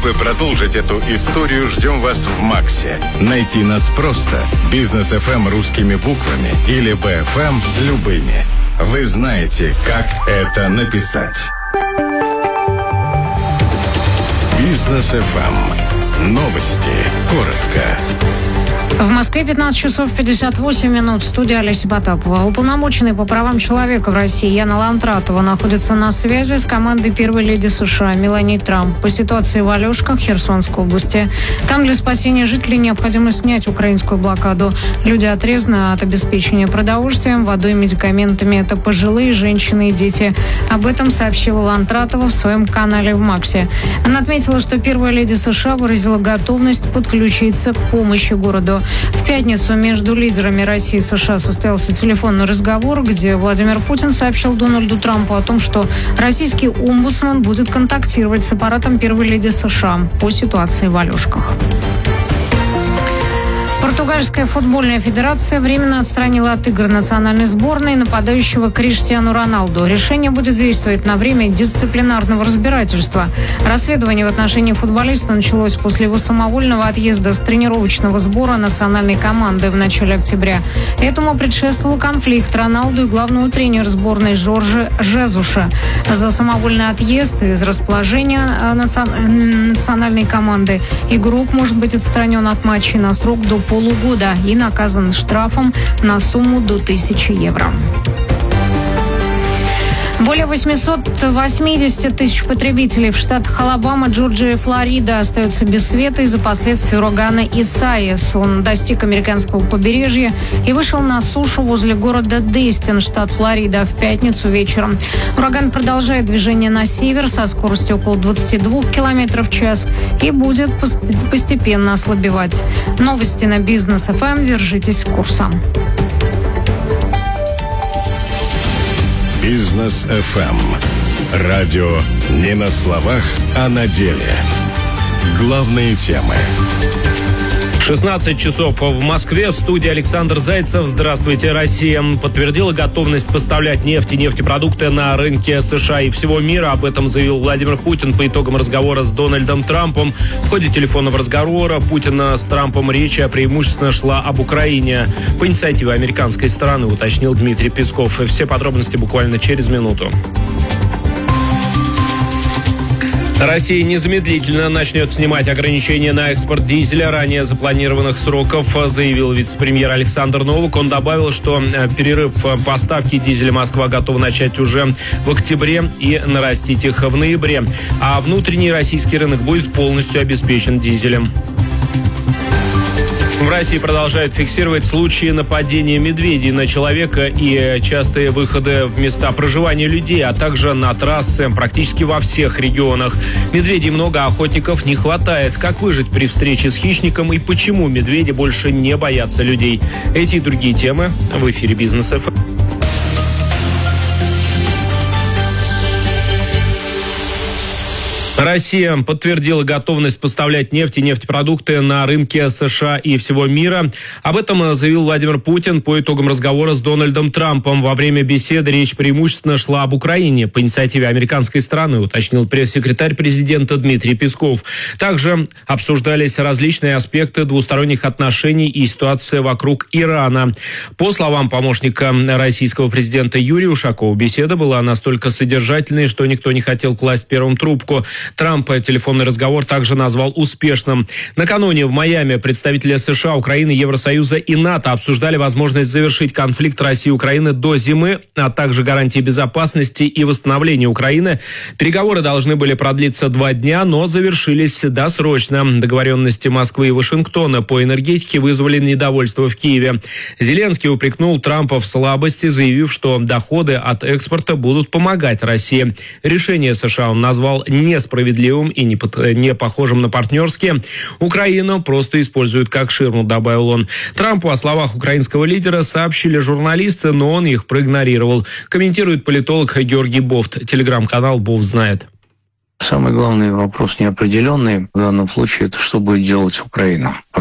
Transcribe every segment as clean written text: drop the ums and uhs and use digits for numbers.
Чтобы продолжить эту историю, ждем вас в МАКСе. Найти нас просто. Бизнес FM русскими буквами или BFM любыми. Вы знаете, как это написать. Бизнес FM. Новости. Коротко. В Москве 15 часов 58 минут. Студия Олеся Потапова. Уполномоченный по правам человека в России Яна Лантратова находится на связи с командой первой леди США Мелании Трамп по ситуации в Алешках Херсонской области. Там для спасения жителей необходимо снять украинскую блокаду. Люди отрезаны от обеспечения продовольствием, водой и медикаментами. Это пожилые женщины и дети. Об этом сообщила Лантратова в своем канале в МАКСе. Она отметила, что первая леди США выразила готовность подключиться к помощи городу. В пятницу между лидерами России и США состоялся телефонный разговор, где Владимир Путин сообщил Дональду Трампу о том, что российский омбудсмен будет контактировать с аппаратом первой леди США по ситуации в Алешках. Португальская футбольная федерация временно отстранила от игр национальной сборной нападающего Криштиану Роналду. Решение будет действовать на время дисциплинарного разбирательства. Расследование в отношении футболиста началось после его самовольного отъезда с тренировочного сбора национальной команды в начале октября. Этому предшествовал конфликт Роналду и главного тренера сборной Жоржа Жезуша. За самовольный отъезд из расположения национальной команды игрок может быть отстранен от матчей на срок до полугода и наказан штрафом на сумму до 1000 евро. Более 880 тысяч потребителей в штатах Алабама, Джорджия и Флорида остаются без света из-за последствий урагана Исайяс. Он достиг американского побережья и вышел на сушу возле города Дестин, штат Флорида, в пятницу вечером. Ураган продолжает движение на север со скоростью около 22 км в час и будет постепенно ослабевать. Новости на Бизнес FM. Держитесь курса. Бизнес FM. Радио не на словах, а на деле. Главные темы. 16 часов в Москве. В студии Александр Зайцев. Здравствуйте. Россия подтвердила готовность поставлять нефть и нефтепродукты на рынке США и всего мира. Об этом заявил Владимир Путин по итогам разговора с Дональдом Трампом. В ходе телефонного разговора Путина с Трампом речь преимущественно шла об Украине. По инициативе американской стороны, уточнил Дмитрий Песков. Все подробности буквально через минуту. Россия незамедлительно начнет снимать ограничения на экспорт дизеля ранее запланированных сроков, заявил вице-премьер Александр Новак. Он добавил, что перерыв поставки дизеля Москва готова начать уже в октябре и нарастить их в ноябре. А внутренний российский рынок будет полностью обеспечен дизелем. В России продолжают фиксировать случаи нападения медведей на человека и частые выходы в места проживания людей, а также на трассы практически во всех регионах. Медведей много, а охотников не хватает. Как выжить при встрече с хищником и почему медведи больше не боятся людей? Эти и другие темы в эфире Бизнес ФМ. Россия подтвердила готовность поставлять нефть и нефтепродукты на рынке США и всего мира. Об этом заявил Владимир Путин по итогам разговора с Дональдом Трампом. Во время беседы речь преимущественно шла об Украине по инициативе американской стороны, уточнил пресс-секретарь президента Дмитрий Песков. Также обсуждались различные аспекты двусторонних отношений и ситуация вокруг Ирана. По словам помощника российского президента Юрия Ушакова, беседа была настолько содержательной, что никто не хотел класть первым трубку. Трамп телефонный разговор также назвал успешным. Накануне в Майами представители США, Украины, Евросоюза и НАТО обсуждали возможность завершить конфликт России и Украины до зимы, а также гарантии безопасности и восстановления Украины. Переговоры должны были продлиться 2 дня, но завершились досрочно. Договоренности Москвы и Вашингтона по энергетике вызвали недовольство в Киеве. Зеленский упрекнул Трампа в слабости, заявив, что доходы от экспорта будут помогать России. Решение США он назвал несправедливым и не похожим на партнерские. Украину просто используют как ширму, добавил он. Трампу о словах украинского лидера сообщили журналисты, но он их проигнорировал. Комментирует политолог Георгий Бофт. Телеграм-канал «Бофт знает». Самый главный вопрос неопределенный в данном случае – это что будет делать Украина. По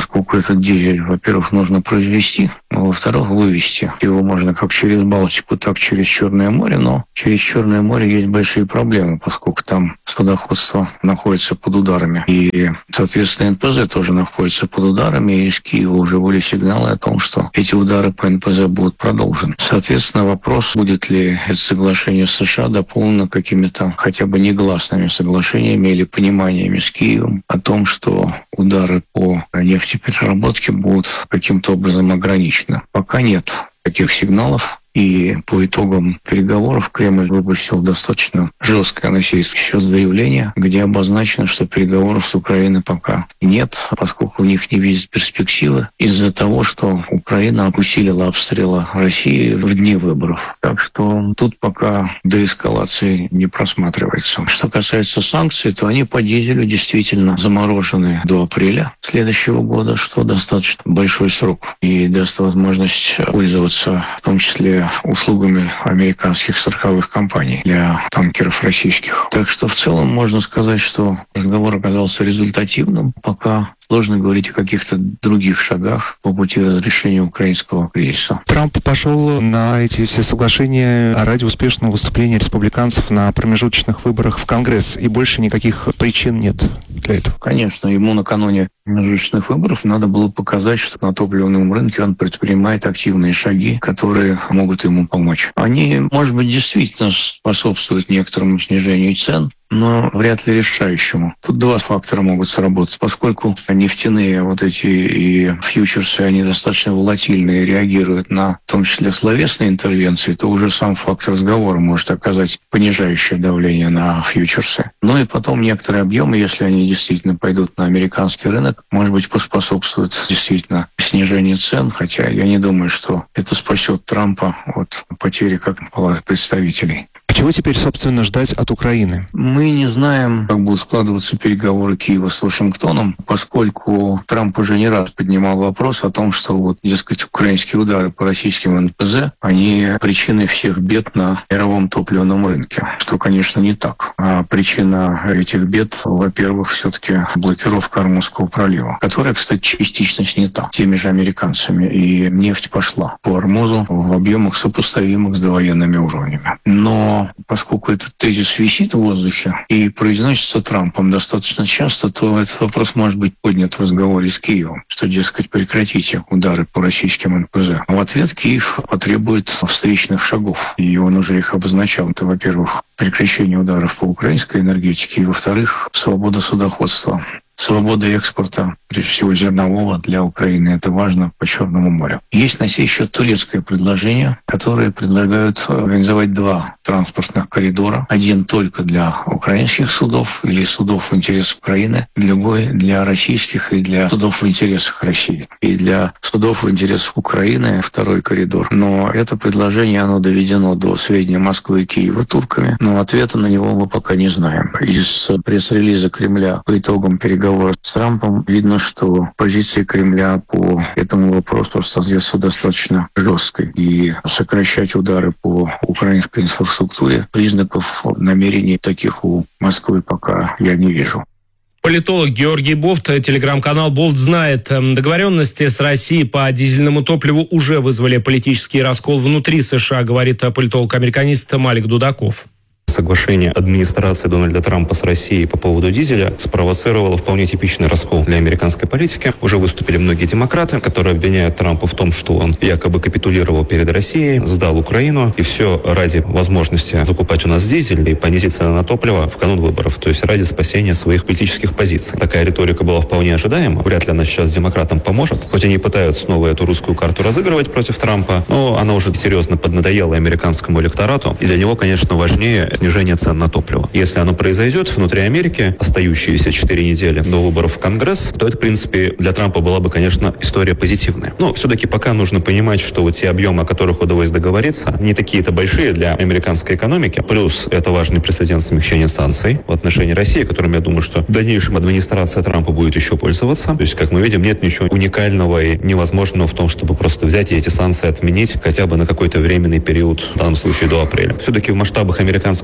поскольку этот дизель, во-первых, нужно произвести, а во-вторых, вывести. Его можно как через Балтику, так через Черное море, но через Черное море есть большие проблемы, поскольку там судоходство находится под ударами. И, соответственно, НПЗ тоже находится под ударами, и из Киева уже были сигналы о том, что эти удары по НПЗ будут продолжены. Соответственно, вопрос, будет ли это соглашение с США дополнено какими-то хотя бы негласными соглашениями или пониманиями с Киевом о том, что удары по нефтепереработке будут каким-то образом ограничены. Пока нет таких сигналов. И по итогам переговоров Кремль выпустил достаточно жесткое на сей счет заявление, где обозначено, что переговоров с Украиной пока нет, поскольку у них не видят перспективы из-за того, что Украина усилила обстрелы России в дни выборов. Так что тут пока деэскалации не просматривается. Что касается санкций, то они по дизелю действительно заморожены до апреля следующего года, что достаточно большой срок и даст возможность пользоваться в том числе услугами американских страховых компаний для танкеров российских. Так что в целом можно сказать, что разговор оказался результативным. Пока сложно говорить о каких-то других шагах по пути разрешения украинского кризиса. Трамп пошел на эти все соглашения ради успешного выступления республиканцев на промежуточных выборах в Конгресс, и больше никаких причин нет для этого. Конечно, ему накануне промежуточных выборов надо было показать, что на топливном рынке он предпринимает активные шаги, которые могут ему помочь. Они, может быть, действительно способствуют некоторому снижению цен, но вряд ли решающему. Тут два фактора могут сработать. Поскольку нефтяные вот эти и фьючерсы, они достаточно волатильные, реагируют на, в том числе, словесные интервенции, то уже сам факт разговора может оказать понижающее давление на фьючерсы. Ну и потом некоторые объемы, если они действительно пойдут на американский рынок, может быть, поспособствуют действительно снижению цен, хотя я не думаю, что это спасет Трампа от потери как представителей. Чего теперь, собственно, ждать от Украины? Мы не знаем, как будут складываться переговоры Киева с Вашингтоном, поскольку Трамп уже не раз поднимал вопрос о том, что, вот, дескать, украинские удары по российским НПЗ, они причиной всех бед на мировом топливном рынке, что, конечно, не так. А причина этих бед, во-первых, все-таки блокировка Ормузского пролива, которая, кстати, частично снята теми же американцами, и нефть пошла по Ормузу в объемах, сопоставимых с довоенными уровнями. Но поскольку этот тезис висит в воздухе и произносится Трампом достаточно часто, то этот вопрос может быть поднят в разговоре с Киевом, что, дескать, прекратите удары по российским НПЗ. В ответ Киев потребует встречных шагов, и он уже их обозначал. Это, во-первых, прекращение ударов по украинской энергетике, и, во-вторых, свобода судоходства. Свобода экспорта, прежде всего зернового, для Украины. Это важно по Черному морю. Есть на сей счет турецкое предложение, которое предлагают организовать два транспортных коридора. Один только для украинских судов или судов в интересах Украины, другой для российских и для судов в интересах России. И для судов в интересах Украины второй коридор. Но это предложение, оно доведено до сведения Москвы и Киева турками, но ответа на него мы пока не знаем. Из пресс-релиза Кремля по итогам переговоров с Трампом видно, что позиция Кремля по этому вопросу остается достаточно жесткой. И сокращать удары по украинской инфраструктуре, признаков намерений таких у Москвы пока я не вижу. Политолог Георгий Бофт, телеграм-канал «Бофт знает». Договоренности с Россией по дизельному топливу уже вызвали политический раскол внутри США, говорит политолог-американист Малик Дудаков. Соглашение администрации Дональда Трампа с Россией по поводу дизеля спровоцировало вполне типичный раскол для американской политики. Уже выступили многие демократы, которые обвиняют Трампа в том, что он якобы капитулировал перед Россией, сдал Украину, и все ради возможности закупать у нас дизель и понизить цены на топливо в канун выборов, то есть ради спасения своих политических позиций. Такая риторика была вполне ожидаема. Вряд ли она сейчас демократам поможет. Хоть они пытаются снова эту русскую карту разыгрывать против Трампа, но она уже серьезно поднадоела американскому электорату, и для него, конечно, важнее снижение цен на топливо. Если оно произойдет внутри Америки, остающиеся 4 недели до выборов в Конгресс, то это, в принципе, для Трампа была бы, конечно, история позитивная. Но все-таки пока нужно понимать, что вот те объемы, о которых удалось договориться, не такие-то большие для американской экономики. Плюс это важный прецедент смягчения санкций в отношении России, которым, я думаю, что в дальнейшем администрация Трампа будет еще пользоваться. То есть, как мы видим, нет ничего уникального и невозможного в том, чтобы просто взять и эти санкции отменить хотя бы на какой-то временный период, в данном случае до апреля. Все-таки в масштабах американской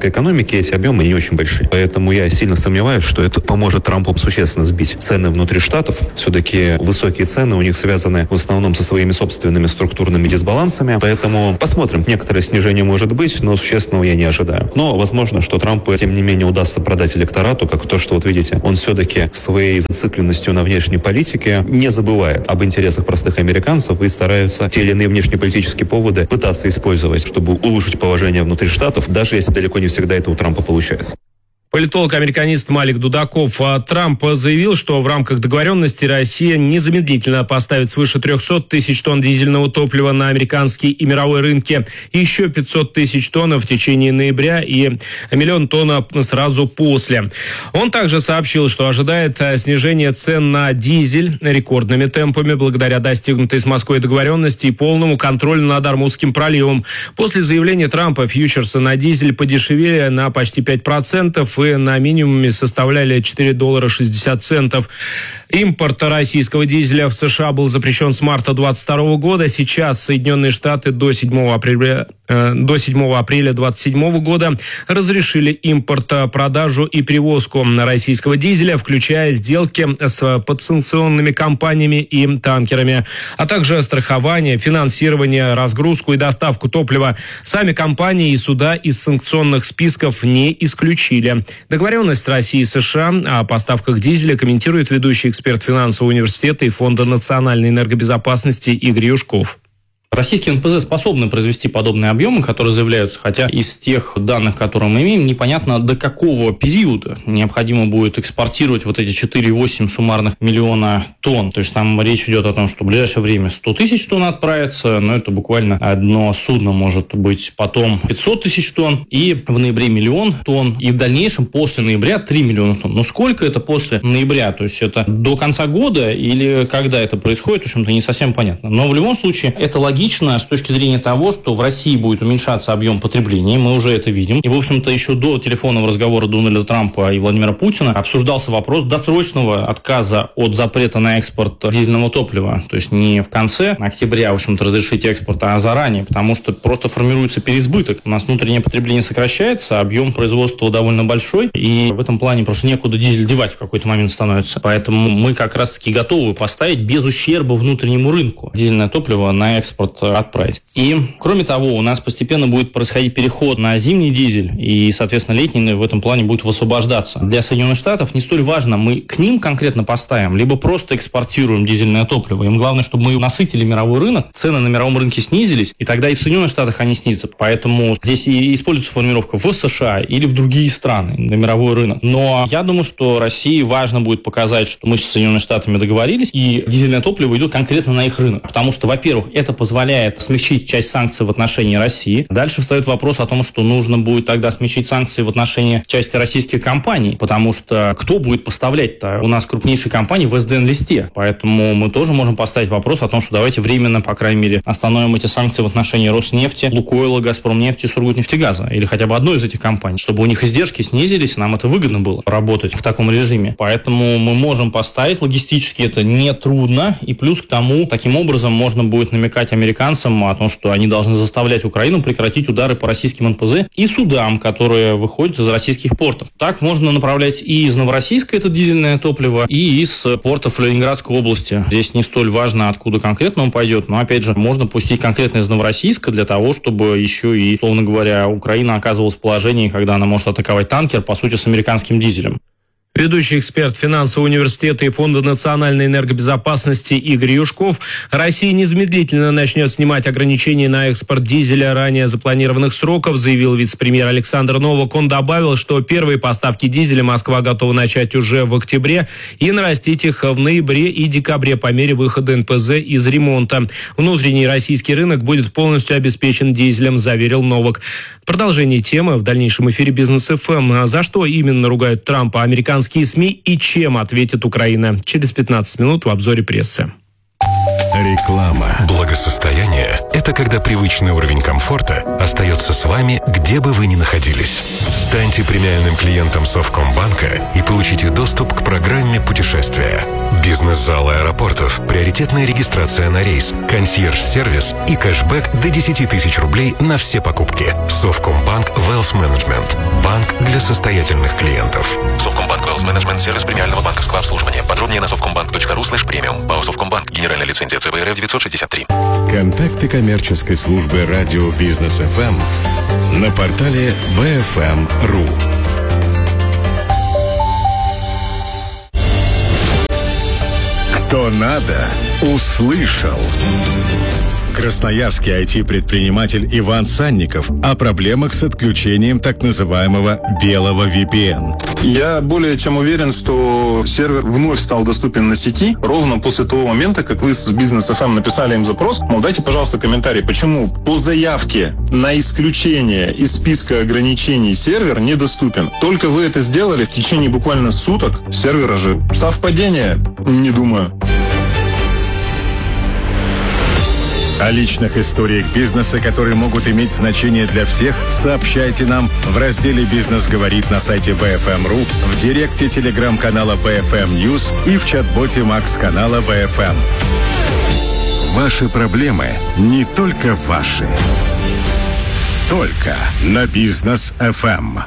американской экономики эти объемы не очень большие. Поэтому я сильно сомневаюсь, что это поможет Трампу существенно сбить цены внутри штатов. Все-таки высокие цены у них связаны в основном со своими собственными структурными дисбалансами. Поэтому посмотрим. Некоторое снижение может быть, но существенного я не ожидаю. Но возможно, что Трампу, тем не менее, удастся продать электорату, как то, что, вот видите, он все-таки своей зацикленностью на внешней политике не забывает об интересах простых американцев и стараются те или иные внешнеполитические поводы пытаться использовать, чтобы улучшить положение внутри штатов, даже если далеко не всегда это у Трампа получается. Политолог-американист Малик Дудаков. Трамп заявил, что в рамках договоренности Россия незамедлительно поставит свыше 300 тысяч тонн дизельного топлива на американский и мировой рынки, еще 500 тысяч тонн в течение ноября и 1 миллион тонн сразу после. Он также сообщил, что ожидает снижения цен на дизель рекордными темпами благодаря достигнутой с Москвой договоренности и полному контролю над Ормузским проливом. После заявления Трампа фьючерсы на дизель подешевели на почти 5%, и на минимуме составляли $4.60. Импорт российского дизеля в США был запрещен с марта 2022 года. Сейчас Соединенные Штаты до 7 апреля 2027 года разрешили импорт, продажу и перевозку российского дизеля, включая сделки с подсанкционными компаниями и танкерами, а также страхование, финансирование, разгрузку и доставку топлива. Сами компании и суда из санкционных списков не исключили. Договоренность России и США о поставках дизеля комментирует ведущий эксперт финансового университета и Фонда национальной энергобезопасности Игорь Юшков. Российские НПЗ способны произвести подобные объемы, которые заявляются, хотя из тех данных, которые мы имеем, непонятно, до какого периода необходимо будет экспортировать вот эти 4,8 суммарных миллиона тонн. То есть там речь идет о том, что в ближайшее время 100 тысяч тонн отправится, но это буквально одно судно может быть, потом 500 тысяч тонн, и в ноябре 1 миллион тонн, и в дальнейшем после ноября 3 миллиона тонн. Но сколько это после ноября? То есть это до конца года или когда это происходит, в общем-то, не совсем понятно. Но в любом случае это логично с точки зрения того, что в России будет уменьшаться объем потребления, мы уже это видим. И, в общем-то, еще до телефонного разговора Дональда Трампа и Владимира Путина обсуждался вопрос досрочного отказа от запрета на экспорт дизельного топлива. То есть не в конце октября, в общем-то, разрешить экспорт, а заранее, потому что просто формируется переизбыток. У нас внутреннее потребление сокращается, объем производства довольно большой, и в этом плане просто некуда дизель девать в какой-то момент становится. Поэтому мы как раз-таки готовы поставить без ущерба внутреннему рынку дизельное топливо на экспорт отправить. И, кроме того, у нас постепенно будет происходить переход на зимний дизель, и, соответственно, летний в этом плане будет высвобождаться. Для Соединенных Штатов не столь важно, мы к ним конкретно поставим, либо просто экспортируем дизельное топливо. Им главное, чтобы мы насытили мировой рынок, цены на мировом рынке снизились, и тогда и в Соединенных Штатах они снизятся. Поэтому здесь и используется формулировка в США или в другие страны, на мировой рынок. Но я думаю, что России важно будет показать, что мы с Соединенными Штатами договорились, и дизельное топливо идет конкретно на их рынок. Потому что, во-первых, это позволяет смягчить часть санкций в отношении России. Дальше встает вопрос о том, что нужно будет тогда смягчить санкции в отношении части российских компаний, потому что кто будет поставлять-то? У нас крупнейшие компании в СДН-листе, поэтому мы тоже можем поставить вопрос о том, что давайте временно, по крайней мере, остановим эти санкции в отношении Роснефти, Лукойла, Газпромнефти, Сургутнефтегаза, или хотя бы одной из этих компаний, чтобы у них издержки снизились, нам это выгодно было работать в таком режиме. Поэтому мы можем поставить, логистически это не трудно, и плюс к тому, таким образом можно будет намекать американцам о том, что они должны заставлять Украину прекратить удары по российским НПЗ и судам, которые выходят из российских портов. Так можно направлять и из Новороссийска это дизельное топливо, и из портов Ленинградской области. Здесь не столь важно, откуда конкретно он пойдет, но, опять же, можно пустить конкретно из Новороссийска для того, чтобы еще и, условно говоря, Украина оказывалась в положении, когда она может атаковать танкер, по сути, с американским дизелем. Ведущий эксперт финансового университета и Фонда национальной энергобезопасности Игорь Юшков. Россия незамедлительно начнет снимать ограничения на экспорт дизеля ранее запланированных сроков, заявил вице-премьер Александр Новак. Он добавил, что первые поставки дизеля Москва готова начать уже в октябре и нарастить их в ноябре и декабре по мере выхода НПЗ из ремонта. Внутренний российский рынок будет полностью обеспечен дизелем, заверил Новак. Продолжение темы в дальнейшем эфире Бизнес ФМ. За что именно ругают Трампа американские СМИ и чем ответит Украина? Через 15 минут в обзоре прессы. Реклама. Благосостояние – это когда привычный уровень комфорта остается с вами, где бы вы ни находились. Станьте премиальным клиентом Совкомбанка и получите доступ к программе путешествия. Бизнес-зал аэропортов, приоритетная регистрация на рейс, консьерж-сервис и кэшбэк до 10 тысяч рублей на все покупки. Совкомбанк Wealth Management. Банк для состоятельных клиентов. Совкомбанк Wealth Management — сервис премиального банковского обслуживания. Подробнее на совкомбанк.ру/премиум. ПАО Совкомбанк. Генеральная лицензия ЦБРФ 963. Контакты коммерческой службы радио Бизнес ФМ на портале bfm.ru. Кто надо, услышал. Красноярский IT-предприниматель Иван Санников о проблемах с отключением так называемого белого VPN. Я более чем уверен, что сервер вновь стал доступен на сети ровно после того момента, как вы с Business FM написали им запрос. Мол, дайте, пожалуйста, комментарий, почему по заявке на исключение из списка ограничений сервер недоступен. Только вы это сделали в течение буквально суток, сервера же. Совпадение? Не думаю. О личных историях бизнеса, которые могут иметь значение для всех, сообщайте нам в разделе «Бизнес говорит» на сайте BFM.ru, в директе телеграм-канала BFM News и в чат-боте Макс-канала BFM. Ваши проблемы не только ваши. Только на Бизнес FM.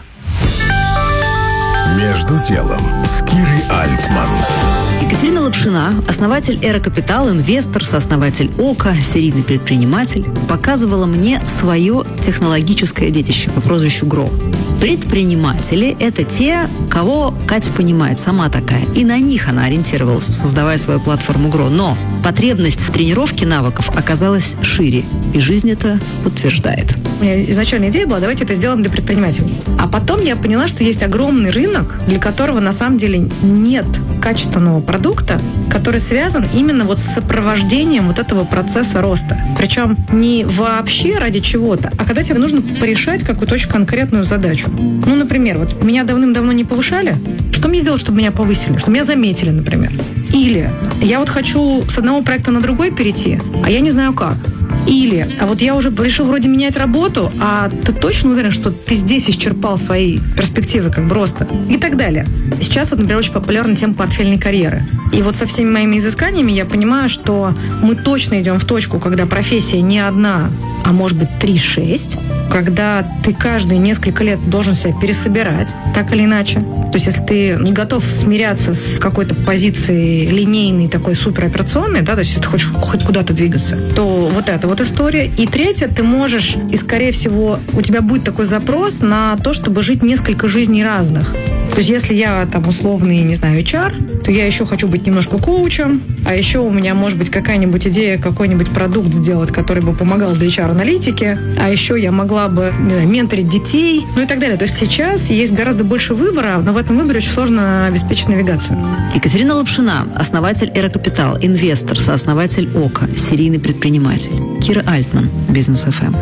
Между делом с Кирой Альтман. Екатерина Лапшина, основатель Эра Капитал, инвестор, сооснователь ОКО, серийный предприниматель, показывала мне свое технологическое детище по прозвищу ГРО. Предприниматели – это те, кого Катя понимает, сама такая. И на них она ориентировалась, создавая свою платформу ГРО. Но потребность в тренировке навыков оказалась шире. И жизнь это подтверждает. У меня изначальная идея была, давайте это сделаем для предпринимателей. А потом я поняла, что есть огромный рынок, для которого на самом деле нет качественного продукта, который связан именно вот с сопровождением вот этого процесса роста. Причем не вообще ради чего-то, а когда тебе нужно порешать какую-то очень конкретную задачу. Ну, например, вот меня давным-давно не повышали. Что мне сделать, чтобы меня повысили? Чтобы меня заметили, например. Или я вот хочу с одного проекта на другой перейти, а я не знаю как. Или, а вот я уже решил вроде менять работу, а ты точно уверен, что ты здесь исчерпал свои перспективы как бы роста? И так далее. Сейчас вот, например, очень популярна тема портфельной карьеры. И вот со всеми моими изысканиями я понимаю, что мы точно идем в точку, когда профессия не одна, а может быть 3-6, когда ты каждые несколько лет должен себя пересобирать, так или иначе. То есть, если ты не готов смиряться с какой-то позицией линейной, такой супероперационной, да, то есть, если ты хочешь хоть куда-то двигаться, то вот эта вот история. И третье, ты можешь, и скорее всего, у тебя будет такой запрос на то, чтобы жить несколько жизней разных. То есть, если я там условный, не знаю, HR, то я еще хочу быть немножко коучем, а еще у меня может быть какая-нибудь идея, какой-нибудь продукт сделать, который бы помогал для HR-аналитики, а еще я могла бы, не знаю, менторить детей, ну и так далее. То есть сейчас есть гораздо больше выбора, но в этом выборе очень сложно обеспечить навигацию. Екатерина Лапшина, основатель Эра Капитал, инвестор, сооснователь ОКО, серийный предприниматель. Кира Альтман, Бизнес ФМ.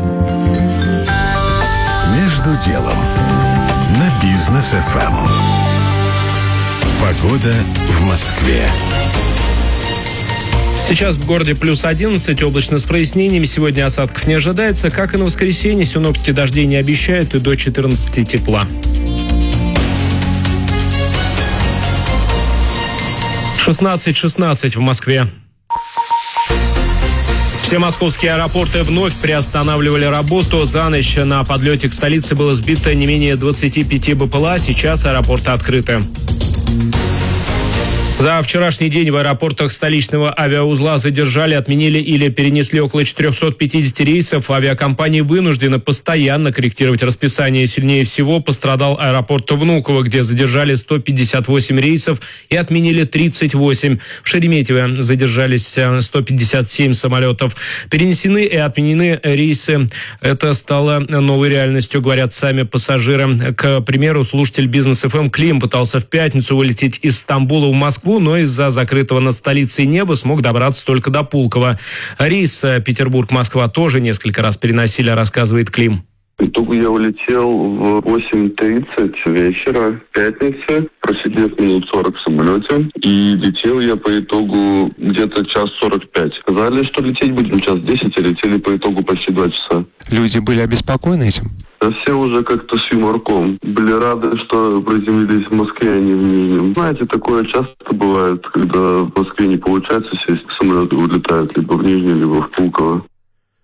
Между делом на Бизнес ФМ. Погода в Москве. Сейчас в городе плюс 11, облачно с прояснениями. Сегодня осадков не ожидается. Как и на воскресенье, синоптики дождей не обещают и до 14 тепла. 16:16 в Москве. Все московские аэропорты вновь приостанавливали работу. За ночь на подлете к столице было сбито не менее 25 БПЛА. Сейчас аэропорты открыты. За вчерашний день в аэропортах столичного авиаузла задержали, отменили или перенесли около 450 рейсов. Авиакомпании вынуждены постоянно корректировать расписание. Сильнее всего пострадал аэропорт Внуково, где задержали 158 рейсов и отменили 38. В Шереметьево задержались 157 самолетов. Перенесены и отменены рейсы. Это стало новой реальностью, говорят сами пассажиры. К примеру, слушатель Бизнес ФМ Клим пытался в пятницу вылететь из Стамбула в Москву, но из-за закрытого над столицей неба смог добраться только до Пулково. Рейс Петербург-Москва тоже несколько раз переносили, рассказывает Клим. В итоге я улетел в 8:30 вечера пятницы, просидев минут 40 в самолете. И летел я по итогу где-то час 45. Сказали, что лететь будем час 10, а летели по итогу почти 2 часа. Люди были обеспокоены этим? Да все уже как-то с юморком. Были рады, что приземлились в Москве, а не в Нижнем. Знаете, такое часто бывает, когда в Москве не получается сесть, самолеты улетают либо в Нижний, либо в Пулково.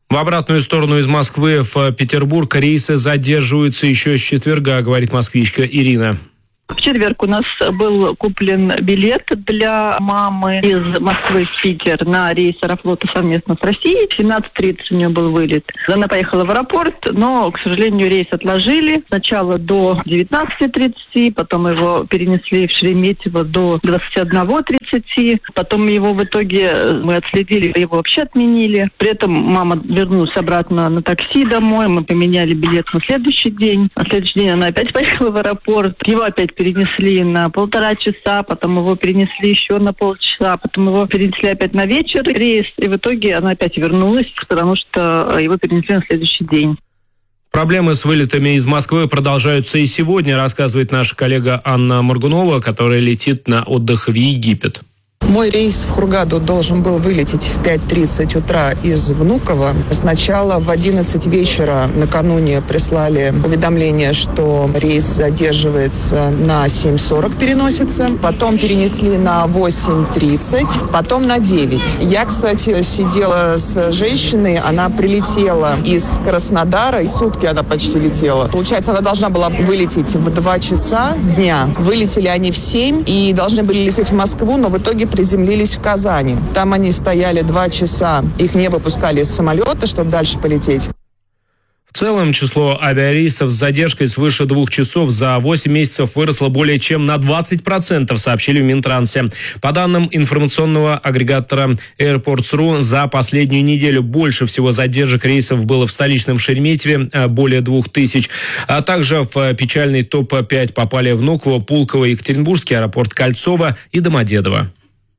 В обратную сторону из Москвы в Петербург рейсы задерживаются еще с четверга, говорит москвичка Ирина. В четверг у нас был куплен билет для мамы из Москвы в Питер на рейс Аэрофлота совместно с Россией. В 17:30 у нее был вылет. Она поехала в аэропорт, но, к сожалению, рейс отложили. Сначала до 19:30, потом его перенесли в Шереметьево до 21:30. Потом его в итоге мы отследили, его вообще отменили. При этом мама вернулась обратно на такси домой. Мы поменяли билет на следующий день. На следующий день она опять поехала в аэропорт. Его опять перенесли на 1,5 часа, потом его перенесли еще на полчаса, потом его перенесли опять на вечер рейс, и в итоге она опять вернулась, потому что его перенесли на следующий день. Проблемы с вылетами из Москвы продолжаются и сегодня, рассказывает наша коллега Анна Моргунова, которая летит на отдых в Египет. Мой рейс в Хургаду должен был вылететь в 5:30 утра из Внуково. Сначала в 11 вечера накануне прислали уведомление, что рейс задерживается на 7:40, переносится. Потом перенесли на 8:30, потом на 9. Я, кстати, сидела с женщиной, она прилетела из Краснодара, и сутки она почти летела. Получается, она должна была вылететь в 2 часа дня. Вылетели они в 7 и должны были лететь в Москву, но в итоге приземлились в Казани. Там они стояли 2 часа, их не выпускали из самолета, чтобы дальше полететь. В целом, число авиарейсов с задержкой свыше 2 часов за 8 месяцев выросло более чем на 20%, сообщили в Минтрансе. По данным информационного агрегатора Airports.ru, за последнюю неделю больше всего задержек рейсов было в столичном Шереметьеве, более 2000. А также в печальный топ-5 попали Внуково, Пулково, Екатеринбургский аэропорт Кольцово и Домодедово.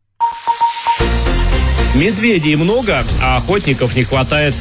Медведей много, а охотников не хватает.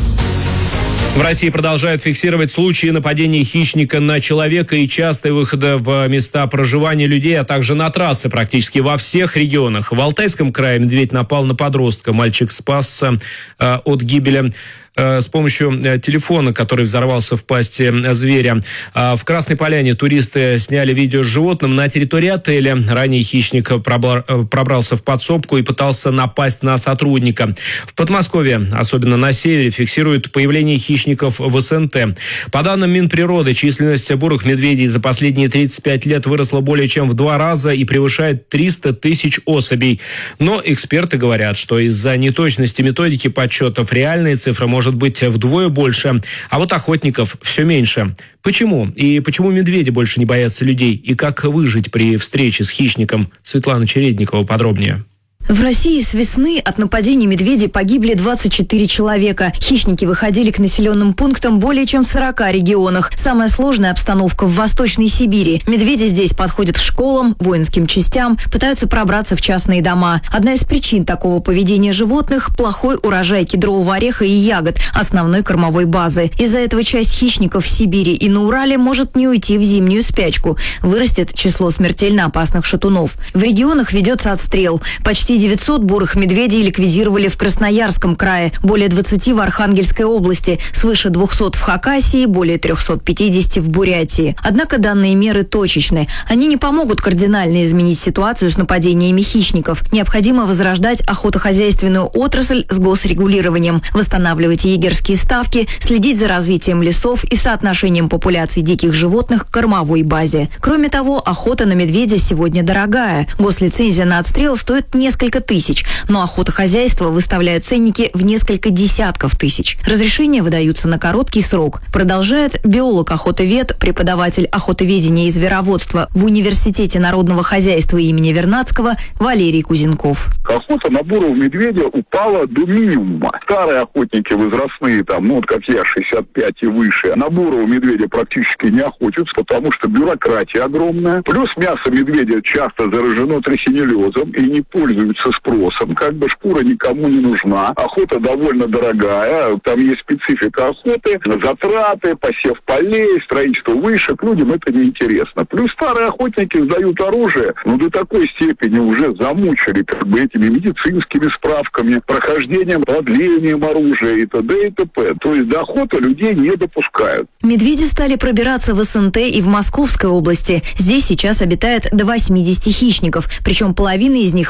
В России продолжают фиксировать случаи нападения хищника на человека и частые выходы в места проживания людей, а также на трассы практически во всех регионах. В Алтайском крае медведь напал на подростка. Мальчик спасся от гибели с помощью телефона, который взорвался в пасти зверя. В Красной Поляне туристы сняли видео с животным на территории отеля. Ранее хищник пробрался в подсобку и пытался напасть на сотрудника. В Подмосковье, особенно на севере, фиксируют появление хищников в СНТ. По данным Минприроды, численность бурых медведей за последние 35 лет выросла более чем в 2 раза и превышает 300 тысяч особей. Но эксперты говорят, что из-за неточности методики подсчетов реальные цифры может быть вдвое больше, а вот охотников все меньше. Почему? И почему медведи больше не боятся людей? И как выжить при встрече с хищником? Светлана Чередникова подробнее. В России с весны от нападений медведей погибли 24 человека. Хищники выходили к населенным пунктам более чем в 40 регионах. Самая сложная обстановка в Восточной Сибири. Медведи здесь подходят к школам, воинским частям, пытаются пробраться в частные дома. Одна из причин такого поведения животных – плохой урожай кедрового ореха и ягод, основной кормовой базы. Из-за этого часть хищников в Сибири и на Урале может не уйти в зимнюю спячку. Вырастет число смертельно опасных шатунов. В регионах ведется отстрел. Почти 900 бурых медведей ликвидировали в Красноярском крае, более 20 в Архангельской области, свыше 200 в Хакасии, более 350 в Бурятии. Однако данные меры точечны. Они не помогут кардинально изменить ситуацию с нападениями хищников. Необходимо возрождать охотохозяйственную отрасль с госрегулированием, восстанавливать егерские ставки, следить за развитием лесов и соотношением популяций диких животных к кормовой базе. Кроме того, охота на медведя сегодня дорогая. Гослицензия на отстрел стоит несколько тысяч, но охотохозяйства выставляют ценники в несколько десятков тысяч. Разрешения выдаются на короткий срок. Продолжает биолог-охотовед, преподаватель охотоведения и звероводства в Университете народного хозяйства имени Вернадского Валерий Кузенков. Охота на бурого медведя упала до минимума. Старые охотники возрастные, как я, 65 и выше, на бурого медведя практически не охотятся, потому что бюрократия огромная. Плюс мясо медведя часто заражено трихинеллезом и не пользуется спросом. Шкура никому не нужна. Охота довольно дорогая. Там есть специфика охоты. Затраты, посев полей, строительство вышек. Людям это неинтересно. Плюс старые охотники сдают оружие, до такой степени уже замучили этими медицинскими справками, прохождением, продлением оружия и т.д. и т.п. То есть до охоты людей не допускают. Медведи стали пробираться в СНТ и в Московской области. Здесь сейчас обитает до 80 хищников. Причем половина из них пришли из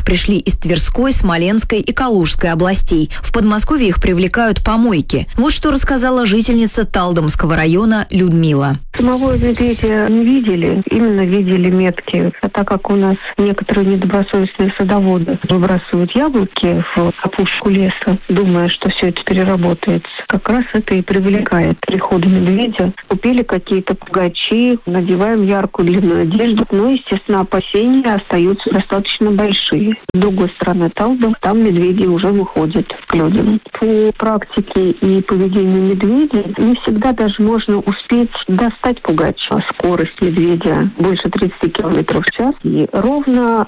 из Тверской, Смоленской и Калужской областей. В Подмосковье их привлекают помойки. Вот что рассказала жительница Талдомского района Людмила. Самого медведя не видели, именно видели метки. А так как у нас некоторые недобросовестные садоводы выбрасывают яблоки в опушку леса, думая, что все это переработается, как раз это и привлекает прихода медведя. Купили какие-то пугачи, надеваем яркую длинную одежду, но, естественно, опасения остаются достаточно большие. С другой стороны Талдом, там медведи уже выходят к людям. По практике и поведению медведя не всегда даже можно успеть достать пугача. Скорость медведя больше 30 км в час, и ровно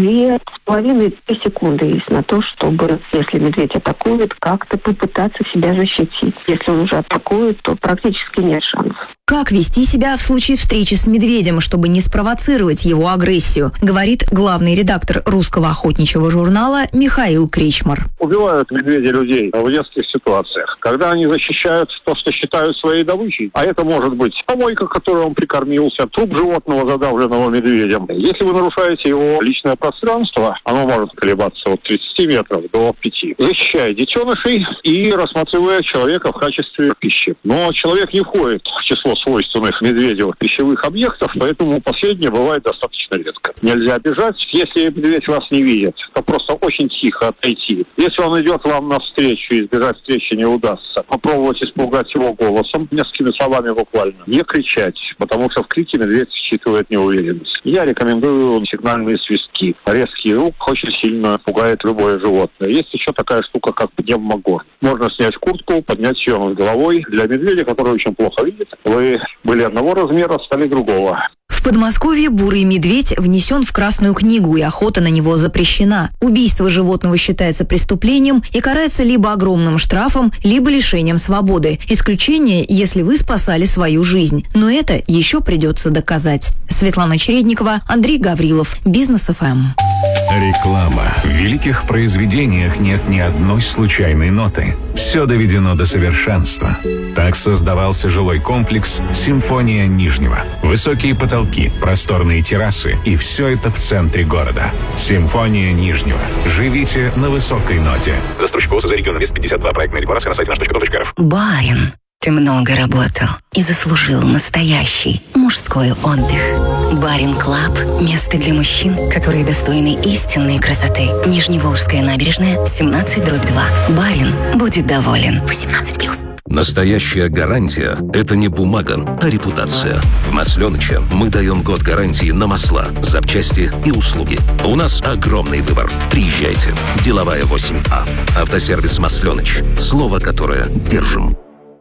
2,5 секунды есть на то, чтобы, если медведь атакует, как-то попытаться себя защитить. Если он уже атакует, то практически нет шансов. Как вести себя в случае встречи с медведем, чтобы не спровоцировать его агрессию, говорит главный редактор русского охотничьего журнала Михаил Кречмар. Убивают медведи людей в нескольких ситуациях. Когда они защищают то, что считают своей добычей, а это может быть помойка, которой он прикормился, труп животного, задавленного медведем. Если вы нарушаете его личное пространство, оно может колебаться от 30 метров до 5. Защищая детенышей и рассматривая человека в качестве пищи. Но человек не входит в число свойственных медведю пищевых объектов, поэтому последнее бывает достаточно редко. Нельзя бежать. Если медведь вас не видит, то просто очень тихо отойти. Если он идет вам навстречу, избежать встречи не удастся, попробовать испугать его голосом, несколькими словами буквально. Не кричать, потому что в крике медведь считывает неуверенность. Я рекомендую сигнальные свистки. Резкий звук очень сильно пугает любое животное. Есть еще такая штука, как пневмогон. Можно снять куртку, поднять ее над головой. Для медведя, который очень плохо видит, вы были одного размера, стали другого. В Подмосковье бурый медведь внесен в Красную книгу, и охота на него запрещена. Убийство животного считается преступлением и карается либо огромным штрафом, либо лишением свободы. Исключение, если вы спасали свою жизнь. Но это еще придется доказать. Светлана Чередникова, Андрей Гаврилов, Бизнес ФМ. Реклама. В великих произведениях нет ни одной случайной ноты. Все доведено до совершенства. Так создавался жилой комплекс «Симфония Нижнего». Высокие потолки, просторные террасы, и все это в центре города. «Симфония Нижнего». Живите на высокой ноте. Застройщик ОС за регион Инвест 52. Проектная декларация на сайте наш.com.рф. Барин, ты много работал и заслужил настоящий мужской отдых. Барин Клаб – место для мужчин, которые достойны истинной красоты. Нижневолжская набережная, 17/2. Барин будет доволен. 18+. Настоящая гарантия – это не бумага, а репутация. В Масленыче мы даем год гарантии на масла, запчасти и услуги. У нас огромный выбор. Приезжайте. Деловая 8А. Автосервис Масленыч. Слово, которое держим.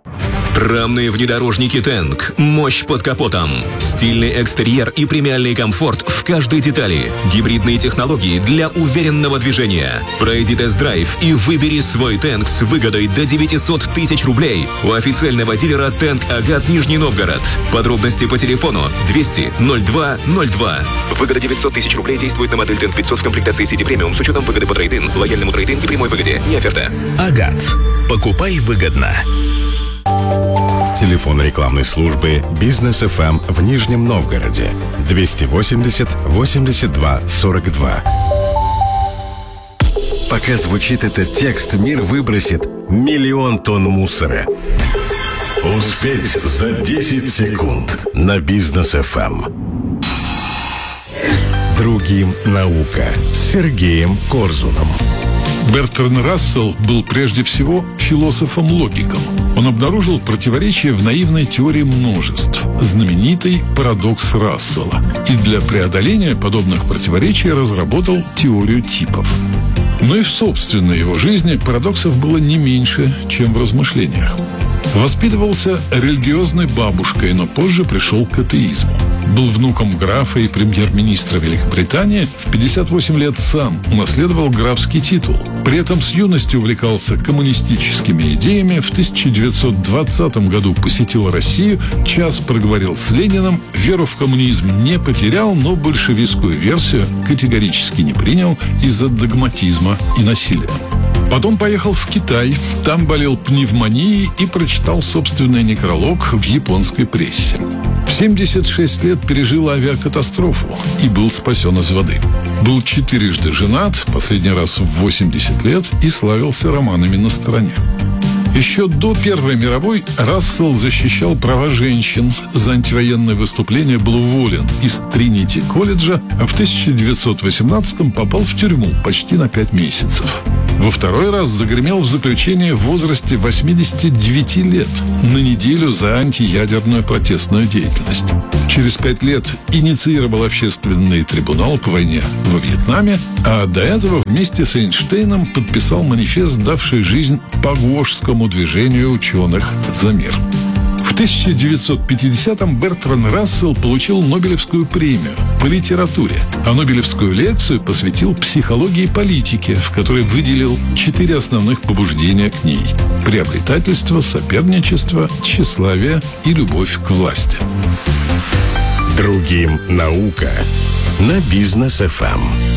Рамные внедорожники «Тэнк». Мощь под капотом. Стильный экстерьер и премиальный комфорт в каждой детали. Гибридные технологии для уверенного движения. Пройди тест-драйв и выбери свой «Тэнк» с выгодой до 900 тысяч рублей у официального дилера «Тэнк Агат» Нижний Новгород. Подробности по телефону 200 02 02. Выгода 900 тысяч рублей действует на модель «Тэнк 500» в комплектации City Premium с учетом выгоды по трейд-ин, лояльному трейд-ин и прямой выгоде. Не оферта. Агат. Покупай выгодно. Телефон рекламной службы «Бизнес ФМ» в Нижнем Новгороде 280 82 42. Пока звучит этот текст, мир выбросит 1 000 000 тонн мусора. Успеть за 10 секунд на «Бизнес ФМ». Другим наука с Сергеем Корзуном. Бертранд Рассел был прежде всего философом-логиком. Он обнаружил противоречие в наивной теории множеств, знаменитый парадокс Рассела, и для преодоления подобных противоречий разработал теорию типов. Но и в собственной его жизни парадоксов было не меньше, чем в размышлениях. Воспитывался религиозной бабушкой, но позже пришел к атеизму. Был внуком графа и премьер-министра Великобритании. В 58 лет сам унаследовал графский титул. При этом с юности увлекался коммунистическими идеями. В 1920 году посетил Россию, час проговорил с Лениным, веру в коммунизм не потерял, но большевистскую версию категорически не принял из-за догматизма и насилия. Потом поехал в Китай, там болел пневмонией и прочитал собственный некролог в японской прессе. В 76 лет пережил авиакатастрофу и был спасен из воды. Был 4-жды женат, последний раз в 80 лет, и славился романами на стороне. Еще до Первой мировой Рассел защищал права женщин. За антивоенное выступление был уволен из Тринити-колледжа, а в 1918-м попал в тюрьму почти на 5 месяцев. Во второй раз загремел в заключение в возрасте 89 лет на неделю за антиядерную протестную деятельность. Через 5 лет инициировал общественный трибунал по войне во Вьетнаме, а до этого вместе с Эйнштейном подписал манифест, давший жизнь Пагуошскому движению ученых за мир. В 1950-м Бертранд Рассел получил Нобелевскую премию по литературе, а Нобелевскую лекцию посвятил психологии политики, в которой выделил 4 основных побуждения к ней: приобретательство, соперничество, тщеславие и любовь к власти. Другим наука на Бизнес ФМ.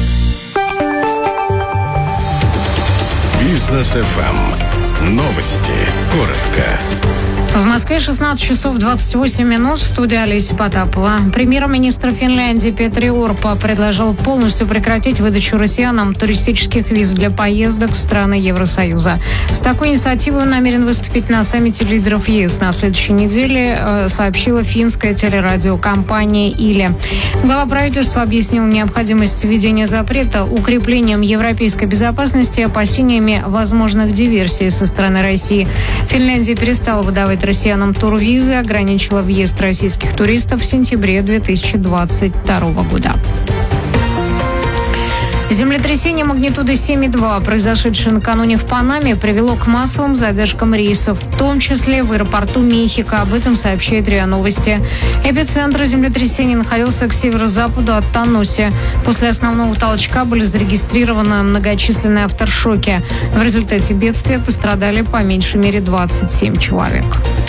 Бизнес ФМ. Новости. Коротко. В Москве 16 часов 28 минут. В студии Олеся Потапова. Премьер-министр Финляндии Петри Орпа предложил полностью прекратить выдачу россиянам туристических виз для поездок в страны Евросоюза. С такой инициативой он намерен выступить на саммите лидеров ЕС на следующей неделе, сообщила финская телерадиокомпания «Иле». Глава правительства объяснил необходимость введения запрета укреплением европейской безопасности и опасениями возможных диверсий со стороны России. Финляндия перестала выдавать россиянам турвизы, ограничила въезд российских туристов в сентябре 2022 года. Землетрясение магнитудой 7,2, произошедшее накануне в Панаме, привело к массовым задержкам рейсов, в том числе в аэропорту Мехико. Об этом сообщает РИА Новости. Эпицентр землетрясения находился к северо-западу от Таноси. После основного толчка были зарегистрированы многочисленные авторшоки. В результате бедствия пострадали по меньшей мере 27 человек.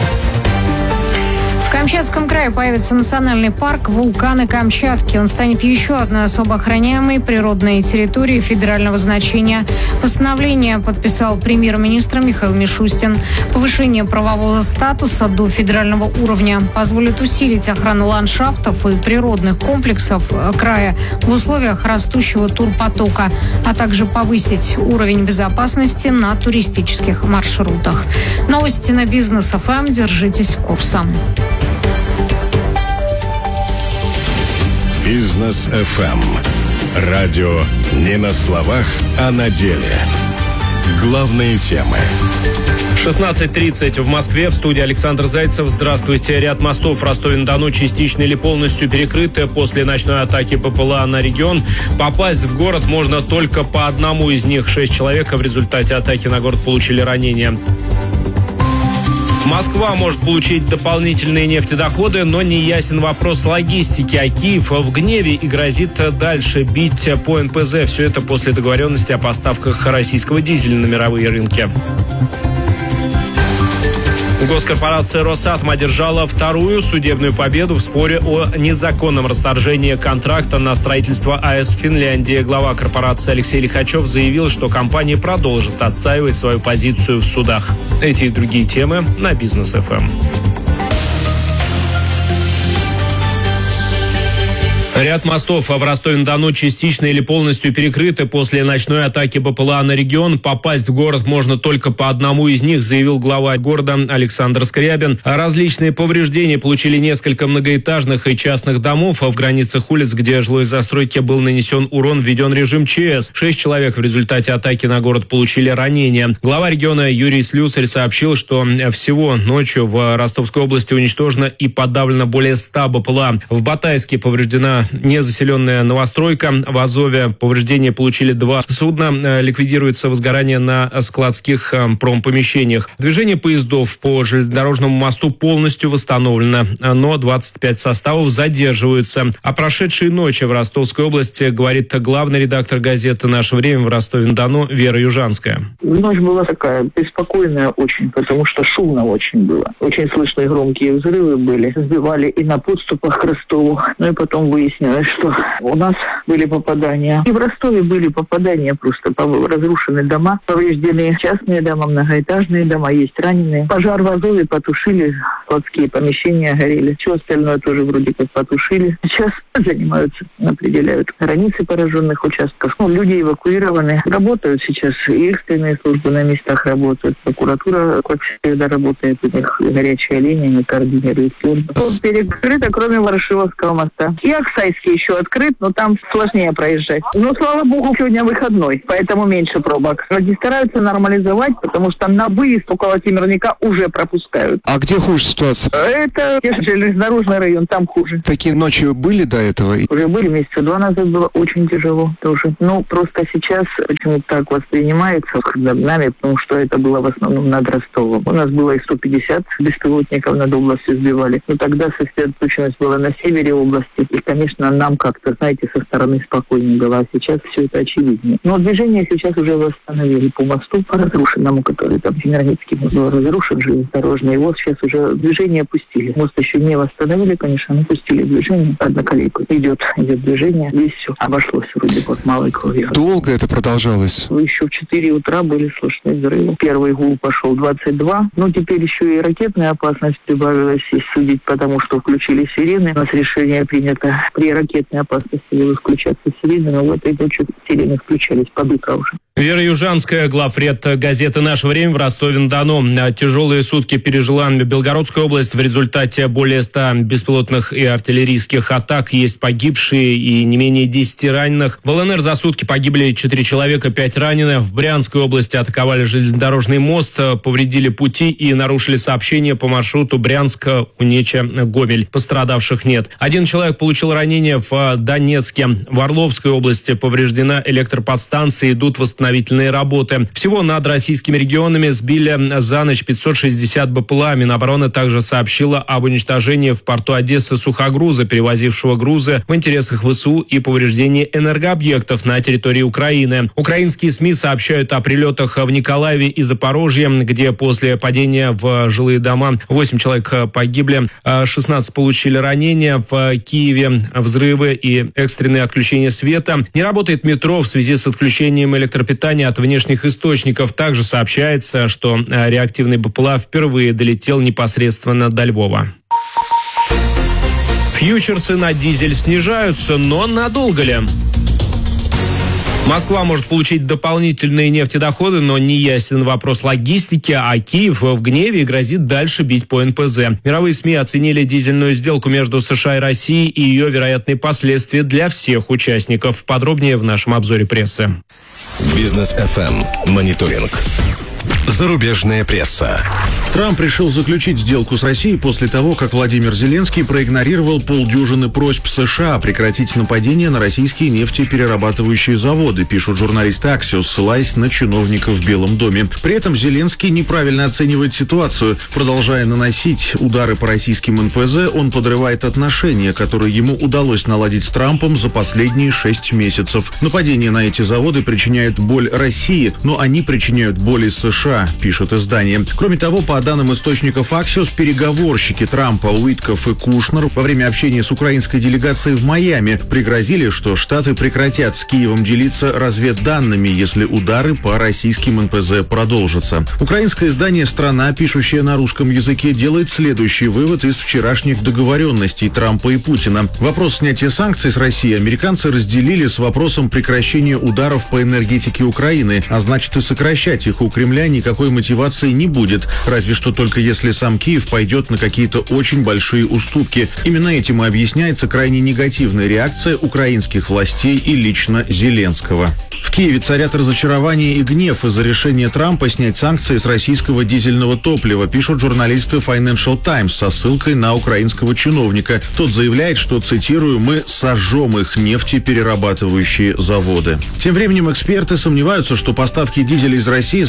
В Камчатском крае появится национальный парк «Вулканы Камчатки». Он станет еще одной особо охраняемой природной территорией федерального значения. Постановление подписал премьер-министр Михаил Мишустин. Повышение правового статуса до федерального уровня позволит усилить охрану ландшафтов и природных комплексов края в условиях растущего турпотока, а также повысить уровень безопасности на туристических маршрутах. Новости на Бизнес ФМ. Держитесь курса. Бизнес ФМ. Радио не на словах, а на деле. Главные темы. 16:30 в Москве. В студии Александр Зайцев. Здравствуйте. Ряд мостов в Ростове-на-Дону частично или полностью перекрыты после ночной атаки ППЛА на регион. Попасть в город можно только по одному из них. 6 человек в результате атаки на город получили ранения. Москва может получить дополнительные нефтедоходы, но не ясен вопрос логистики. А Киев в гневе и грозит дальше бить по НПЗ. Все это после договоренности о поставках российского дизеля на мировые рынки. Госкорпорация «Росатом» одержала вторую судебную победу в споре о незаконном расторжении контракта на строительство АЭС в Финляндии. Глава корпорации Алексей Лихачев заявил, что компания продолжит отстаивать свою позицию в судах. Эти и другие темы на Бизнес ФМ. Ряд мостов в Ростове-на-Дону частично или полностью перекрыты после ночной атаки БПЛА на регион. Попасть в город можно только по одному из них, заявил глава города Александр Скрябин. Различные повреждения получили несколько многоэтажных и частных домов. В границах улиц, где жилой застройке был нанесен урон, введен режим ЧС. 6 человек в результате атаки на город получили ранения. Глава региона Юрий Слюсарь сообщил, что всего ночью в Ростовской области уничтожено и подавлено более 100 БПЛА. В Батайске повреждена незаселенная новостройка. В Азове повреждения получили 2 судна. Ликвидируется возгорание на складских промпомещениях. Движение поездов по железнодорожному мосту полностью восстановлено, но 25 составов задерживаются. О прошедшей ночи в Ростовской области говорит главный редактор газеты «Наше время» в Ростове-на-Дону Вера Южанская. Ночь была такая беспокойная очень, потому что шумно очень было. Очень слышные громкие взрывы были. Сбивали и на подступах к Ростову. Ну и потом выяснили, выяснилось, что у нас были попадания. И в Ростове были попадания, просто разрушены дома, повреждены частные дома, многоэтажные дома, есть раненые. Пожар в Азове потушили, складские помещения горели. Все остальное тоже вроде как потушили. Сейчас занимаются, определяют границы пораженных участков. Люди эвакуированы. Работают сейчас и экстренные службы на местах работают. Прокуратура, как всегда, работает. У них горячая линия, не координирует службу. Перекрыто, кроме Ворошиловского моста. И Оксайский еще открыт, но там сложнее проезжать. Но, слава богу, сегодня выходной, поэтому меньше пробок. Люди стараются нормализовать, потому что на выезд около Темирника уже пропускают. А где хуже ситуация? Это железнодорожный район, там хуже. Такие ночи были до этого? Уже были, месяца 2 назад было очень тяжело тоже. Но просто сейчас почему-то так воспринимается над нами, потому что это было в основном над Ростовом. У нас было и 150 беспилотников над областью сбивали. Но тогда сосредоточенность была на севере области. И, конечно, нам как-то, знаете, со стороны спокойнее было. А сейчас все это очевиднее. Но движение сейчас уже восстановили по мосту, по разрушенному, который там Семиранецкий мост был разрушен, железнодорожный. Его сейчас уже движение пустили. Мост еще не восстановили, конечно, но пустили движение. Одноколейку. Идет движение. Здесь все обошлось вроде под малой кровью. Долго это продолжалось? Еще в 4 утра были слышны взрывы. Первый гул пошел 22. Но теперь еще и ракетная опасность прибавилась, если судить, потому что включили сирены. У нас решение принято при ракетной опасности будут включаться сирены, но в этой ночью сирены включались под утро уже. Вера Южанская, главред газеты «Наше время» в Ростове-на-Дону. Тяжелые сутки пережила Белгородская область. В результате более 100 беспилотных и артиллерийских атак. Есть погибшие и не менее 10 раненых. В ЛНР за сутки погибли 4 человека, 5 ранены. В Брянской области атаковали железнодорожный мост, повредили пути и нарушили сообщение по маршруту Брянск-Унеча-Гомель. Пострадавших нет. 1 человек получил ранение в Донецке. В Орловской области повреждена электроподстанция, идут восстановительные работы. Всего над российскими регионами сбили за ночь 560 БПЛА. Минобороны также сообщила об уничтожении в порту Одессы сухогруза, перевозившего грузы в интересах ВСУ, и повреждении энергообъектов на территории Украины. Украинские СМИ сообщают о прилетах в Николаеве и Запорожье, где после падения в жилые дома 8 человек погибли, 16 получили ранения. В Киеве взрывы и экстренное отключение света. Не работает метро в связи с отключением электропитания от внешних источников. Также сообщается, что реактивный БПЛА впервые долетел непосредственно до Львова. Фьючерсы на дизель снижаются, но надолго ли? Москва может получить дополнительные нефтедоходы, но не ясен вопрос логистики, а Киев в гневе и грозит дальше бить по НПЗ. Мировые СМИ оценили дизельную сделку между США и Россией и ее вероятные последствия для всех участников. Подробнее в нашем обзоре прессы. Бизнес FM. Мониторинг. Зарубежная пресса. Трамп решил заключить сделку с Россией после того, как Владимир Зеленский проигнорировал полдюжины просьб США прекратить нападение на российские нефтеперерабатывающие заводы, пишут журналисты Axios, ссылаясь на чиновников в Белом доме. При этом Зеленский неправильно оценивает ситуацию. Продолжая наносить удары по российским НПЗ, он подрывает отношения, которые ему удалось наладить с Трампом за последние 6 месяцев. Нападения на эти заводы причиняют боль России, но они причиняют боль и США, пишет издание. Кроме того, по данным источников Axios, переговорщики Трампа Уиткоф и Кушнер во время общения с украинской делегацией в Майами пригрозили, что Штаты прекратят с Киевом делиться разведданными, если удары по российским НПЗ продолжатся. Украинское издание «Страна», пишущее на русском языке, делает следующий вывод из вчерашних договоренностей Трампа и Путина. Вопрос снятия санкций с России американцы разделили с вопросом прекращения ударов по энергетике Украины, а значит и сокращать их у Кремля никакой мотивации не будет, разве что только если сам Киев пойдет на какие-то очень большие уступки. Именно этим и объясняется крайне негативная реакция украинских властей и лично Зеленского. В Киеве царят разочарование и гнев из-за решения Трампа снять санкции с российского дизельного топлива, пишут журналисты Financial Times со ссылкой на украинского чиновника. Тот заявляет, что, цитирую, «мы сожжем их нефтеперерабатывающие заводы». Тем временем эксперты сомневаются, что поставки дизеля из России заметно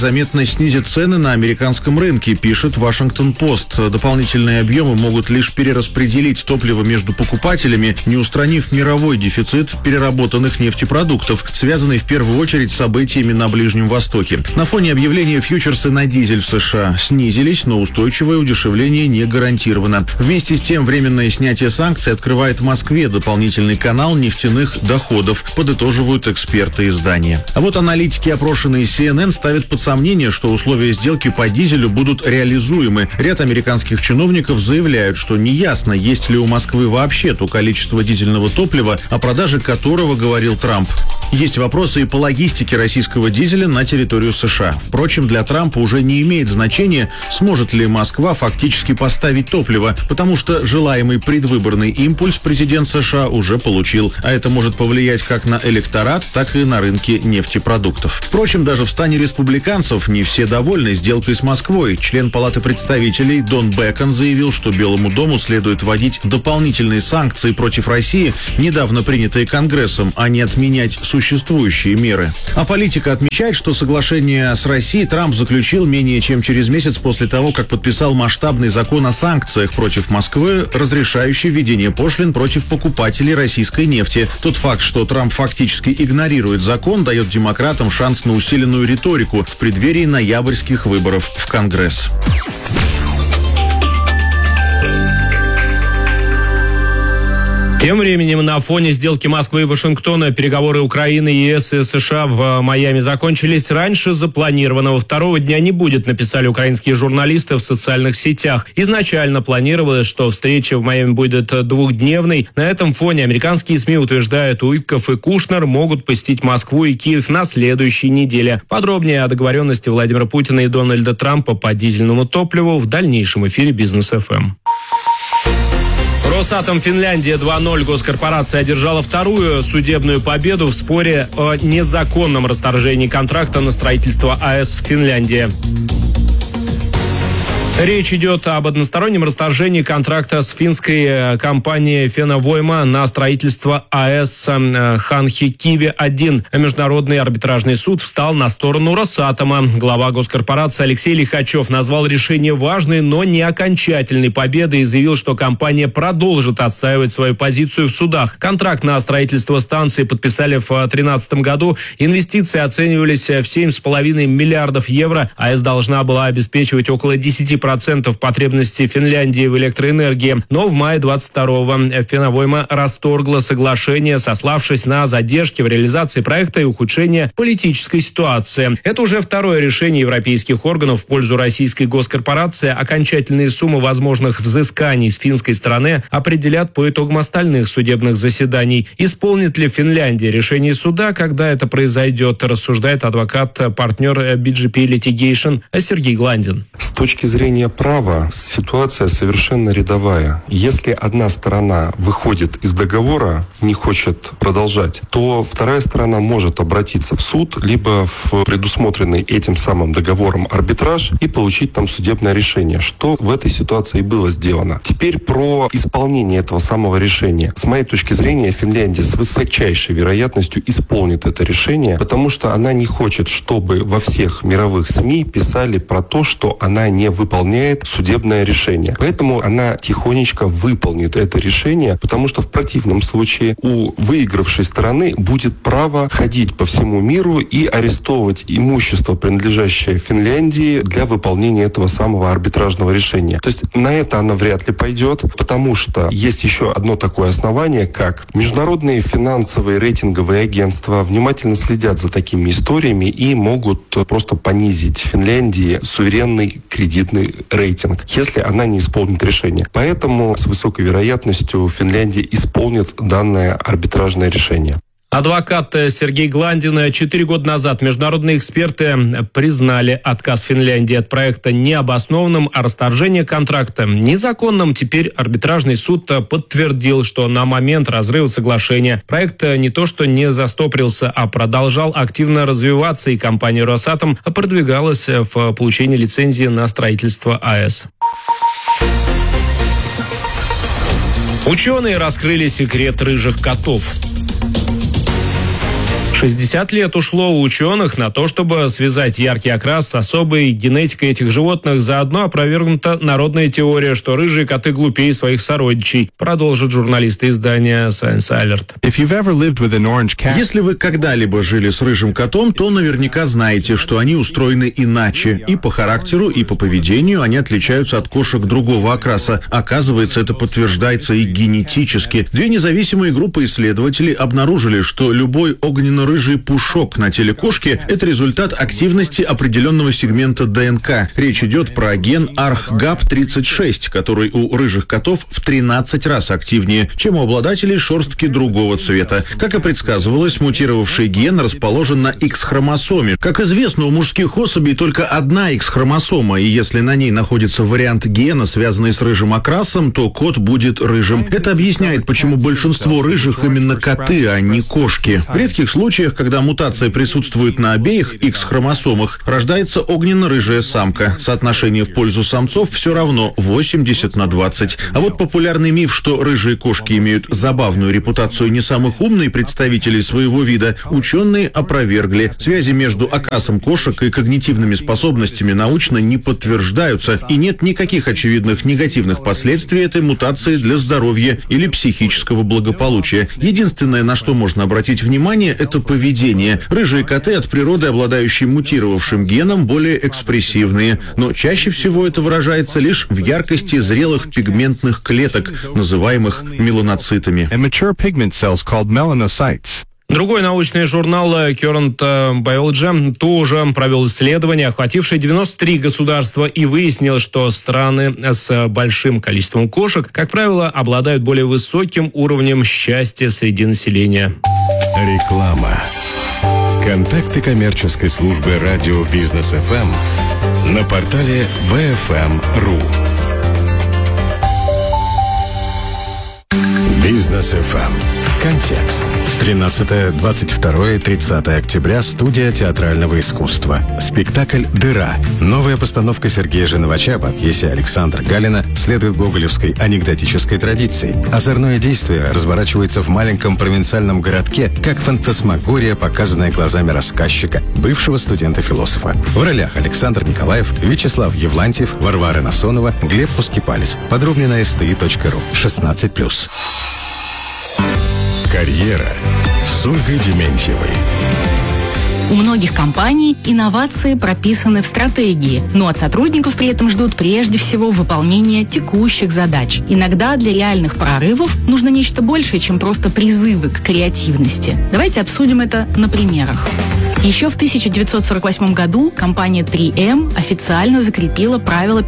снизит цены на американском рынке, пишет Вашингтон-Пост. Дополнительные объемы могут лишь перераспределить топливо между покупателями, не устранив мировой дефицит переработанных нефтепродуктов, связанный в первую очередь с событиями на Ближнем Востоке. На фоне объявления фьючерсы на дизель в США снизились, но устойчивое удешевление не гарантировано. Вместе с тем, временное снятие санкций открывает Москве дополнительный канал нефтяных доходов, подытоживают эксперты издания. А вот аналитики, опрошенные CNN, ставят под сомнение, что условия сделки по дизелю будут реализуемы. Ряд американских чиновников заявляют, что неясно, есть ли у Москвы вообще то количество дизельного топлива, о продаже которого говорил Трамп. Есть вопросы и по логистике российского дизеля на территорию США. Впрочем, для Трампа уже не имеет значения, сможет ли Москва фактически поставить топливо, потому что желаемый предвыборный импульс президент США уже получил, а это может повлиять как на электорат, так и на рынки нефтепродуктов. Впрочем, даже в стане республиканцев не все довольны сделкой с Москвой. Член Палаты представителей Дон Бекон заявил, что Белому дому следует вводить дополнительные санкции против России, недавно принятые Конгрессом, а не отменять существующие меры. А политика отмечает, что соглашение с Россией Трамп заключил менее чем через месяц после того, как подписал масштабный закон о санкциях против Москвы, разрешающий введение пошлин против покупателей российской нефти. Тот факт, что Трамп фактически игнорирует закон, дает демократам шанс на усиленную риторику в преддверии ноябрьских выборов в Конгресс. Тем временем на фоне сделки Москвы и Вашингтона переговоры Украины, ЕС и США в Майами закончились раньше запланированного. Второго дня не будет, написали украинские журналисты в социальных сетях. Изначально планировалось, что встреча в Майами будет двухдневной. На этом фоне американские СМИ утверждают, Уитков и Кушнер могут посетить Москву и Киев на следующей неделе. Подробнее о договоренности Владимира Путина и Дональда Трампа по дизельному топливу в дальнейшем эфире Бизнес ФМ. Росатом Финляндия 2.0. Госкорпорация одержала вторую судебную победу в споре о незаконном расторжении контракта на строительство АЭС в Финляндии. Речь идет об одностороннем расторжении контракта с финской компанией Фенавойма на строительство АЭС Ханхикиви-1. Международный арбитражный суд встал на сторону Росатома. Глава госкорпорации Алексей Лихачев назвал решение важной, но не окончательной победой и заявил, что компания продолжит отстаивать свою позицию в судах. Контракт на строительство станции подписали в 2013 году. Инвестиции оценивались в 7,5 миллиардов евро. АЭС должна была обеспечивать около 10% потребностей Финляндии в электроэнергии. Но в мае 22-го Фенавойма расторгла соглашение, сославшись на задержки в реализации проекта и ухудшение политической ситуации. Это уже второе решение европейских органов в пользу российской госкорпорации. Окончательные суммы возможных взысканий с финской стороны определят по итогам остальных судебных заседаний. Исполнит ли Финляндия решение суда, когда это произойдет, рассуждает адвокат-партнер BGP Litigation Сергей Гландин. С точки зрения права ситуация совершенно рядовая. Если одна сторона выходит из договора и не хочет продолжать, то вторая сторона может обратиться в суд, либо в предусмотренный этим самым договором арбитраж и получить там судебное решение, что в этой ситуации было сделано. Теперь про исполнение этого самого решения. С моей точки зрения, Финляндия с высочайшей вероятностью исполнит это решение, потому что она не хочет, чтобы во всех мировых СМИ писали про то, что она не выполняет судебное решение. Поэтому она тихонечко выполнит это решение, потому что в противном случае у выигравшей стороны будет право ходить по всему миру и арестовывать имущество, принадлежащее Финляндии, для выполнения этого самого арбитражного решения. То есть на это она вряд ли пойдет, потому что есть еще одно такое основание, как международные финансовые рейтинговые агентства внимательно следят за такими историями и могут просто понизить Финляндии суверенный кредитный рейтинг, если она не исполнит решение. Поэтому с высокой вероятностью Финляндия исполнит данное арбитражное решение. Адвокат Сергей Гландин. 4 года назад международные эксперты признали отказ Финляндии от проекта необоснованным, а расторжение контракта незаконным. Теперь арбитражный суд подтвердил, что на момент разрыва соглашения проект не то что не застопорился, а продолжал активно развиваться, и компания «Росатом» продвигалась в получении лицензии на строительство АЭС. Ученые раскрыли секрет рыжих котов. 60 лет ушло у ученых на то, чтобы связать яркий окрас с особой генетикой этих животных. Заодно опровергнута народная теория, что рыжие коты глупее своих сородичей, продолжит журналисты издания Science Alert. Если вы когда-либо жили с рыжим котом, то наверняка знаете, что они устроены иначе. И по характеру, и по поведению они отличаются от кошек другого окраса. Оказывается, это подтверждается и генетически. Две независимые группы исследователей обнаружили, что любой огненно-рыжий пушок на теле кошки – это результат активности определенного сегмента ДНК. Речь идет про ген ARCGAP36, который у рыжих котов в 13 раз активнее, чем у обладателей шерстки другого цвета. Как и предсказывалось, мутировавший ген расположен на X-хромосоме. Как известно, у мужских особей только одна X-хромосома, и если на ней находится вариант гена, связанный с рыжим окрасом, то кот будет рыжим. Это объясняет, почему большинство рыжих именно коты, а не кошки. В редких случаях, когда мутация присутствует на обеих X-хромосомах, рождается огненно-рыжая самка. Соотношение в пользу самцов все равно 80/20. А вот популярный миф, что рыжие кошки имеют забавную репутацию не самых умных представителей своего вида, ученые опровергли. Связи между окрасом кошек и когнитивными способностями научно не подтверждаются, и нет никаких очевидных негативных последствий этой мутации для здоровья или психического благополучия. Единственное, на что можно обратить внимание, это поведение. Рыжие коты от природы, обладающие мутировавшим геном, более экспрессивные, но чаще всего это выражается лишь в яркости зрелых пигментных клеток, называемых меланоцитами. Другой научный журнал Current Biology тоже провел исследование, охватившее 93 государства, и выяснил, что страны с большим количеством кошек, как правило, обладают более высоким уровнем счастья среди населения. Реклама. Контакты коммерческой службы радио Бизнес ФМ на портале BFM.ru. Бизнес ФМ. Контекст. 13, 22, 30 октября. Студия театрального искусства. Спектакль «Дыра». Новая постановка Сергея Женовача по пьесе Александра Галина следует гоголевской анекдотической традиции. Озорное действие разворачивается в маленьком провинциальном городке, как фантасмагория, показанная глазами рассказчика, бывшего студента-философа. В ролях Александр Николаев, Вячеслав Евлантьев, Варвара Насонова, Глеб Пускипалис. Подробнее на sti.ru. 16+. Карьера с Ольгой Дементьевой. У многих компаний инновации прописаны в стратегии, но от сотрудников при этом ждут прежде всего выполнения текущих задач. Иногда для реальных прорывов нужно нечто большее, чем просто призывы к креативности. Давайте обсудим это на примерах. Еще в 1948 году компания 3M официально закрепила правило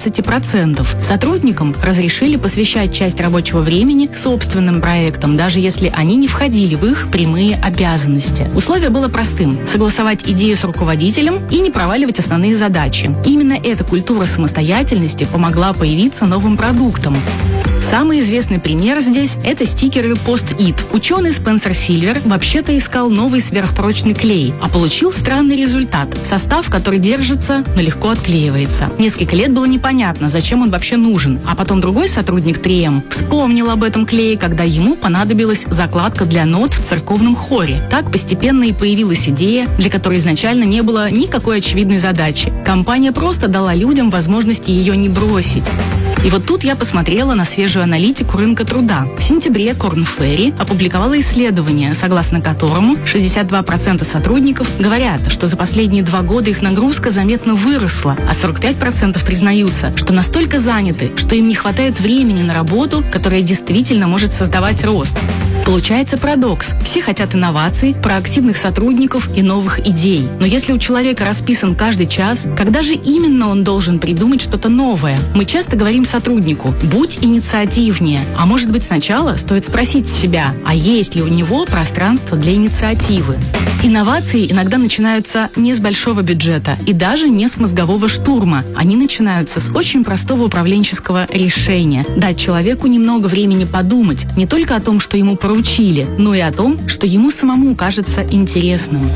15%. Сотрудникам разрешили посвящать часть рабочего времени собственным проектам, даже если они не входили в их прямые обязанности. Условие было простым – согласовать идею с руководителем и не проваливать основные задачи. Именно эта культура самостоятельности помогла появиться новым продуктам. Самый известный пример здесь – это стикеры Post-it. Ученый Спенсер Сильвер вообще-то искал новый сверхпрочный клей, а получил странный результат – состав, который держится, но легко отклеивается. Несколько лет было непонятно, зачем он вообще нужен, а потом другой сотрудник 3M вспомнил об этом клее, когда ему понадобилась закладка для нот в церковном хоре. Так постепенно и появилась идея, для которой изначально не было никакой очевидной задачи. Компания просто дала людям возможность ее не бросить. И вот тут я посмотрела на свежую аналитику рынка труда. В сентябре Korn Ferry опубликовала исследование, согласно которому 62% сотрудников говорят, что за последние 2 года их нагрузка заметно выросла, а 45% признаются, что настолько заняты, что им не хватает времени на работу, которая действительно может создавать рост. Получается парадокс. Все хотят инноваций, проактивных сотрудников и новых идей. Но если у человека расписан каждый час, когда же именно он должен придумать что-то новое? Мы часто говорим сотруднику: будь инициативнее. А может быть, сначала стоит спросить себя, а есть ли у него пространство для инициативы? Инновации иногда начинаются не с большого бюджета и даже не с мозгового штурма. Они начинаются с очень простого управленческого решения. Дать человеку немного времени подумать не только о том, что ему поручили, но и о том, что ему самому кажется интересным.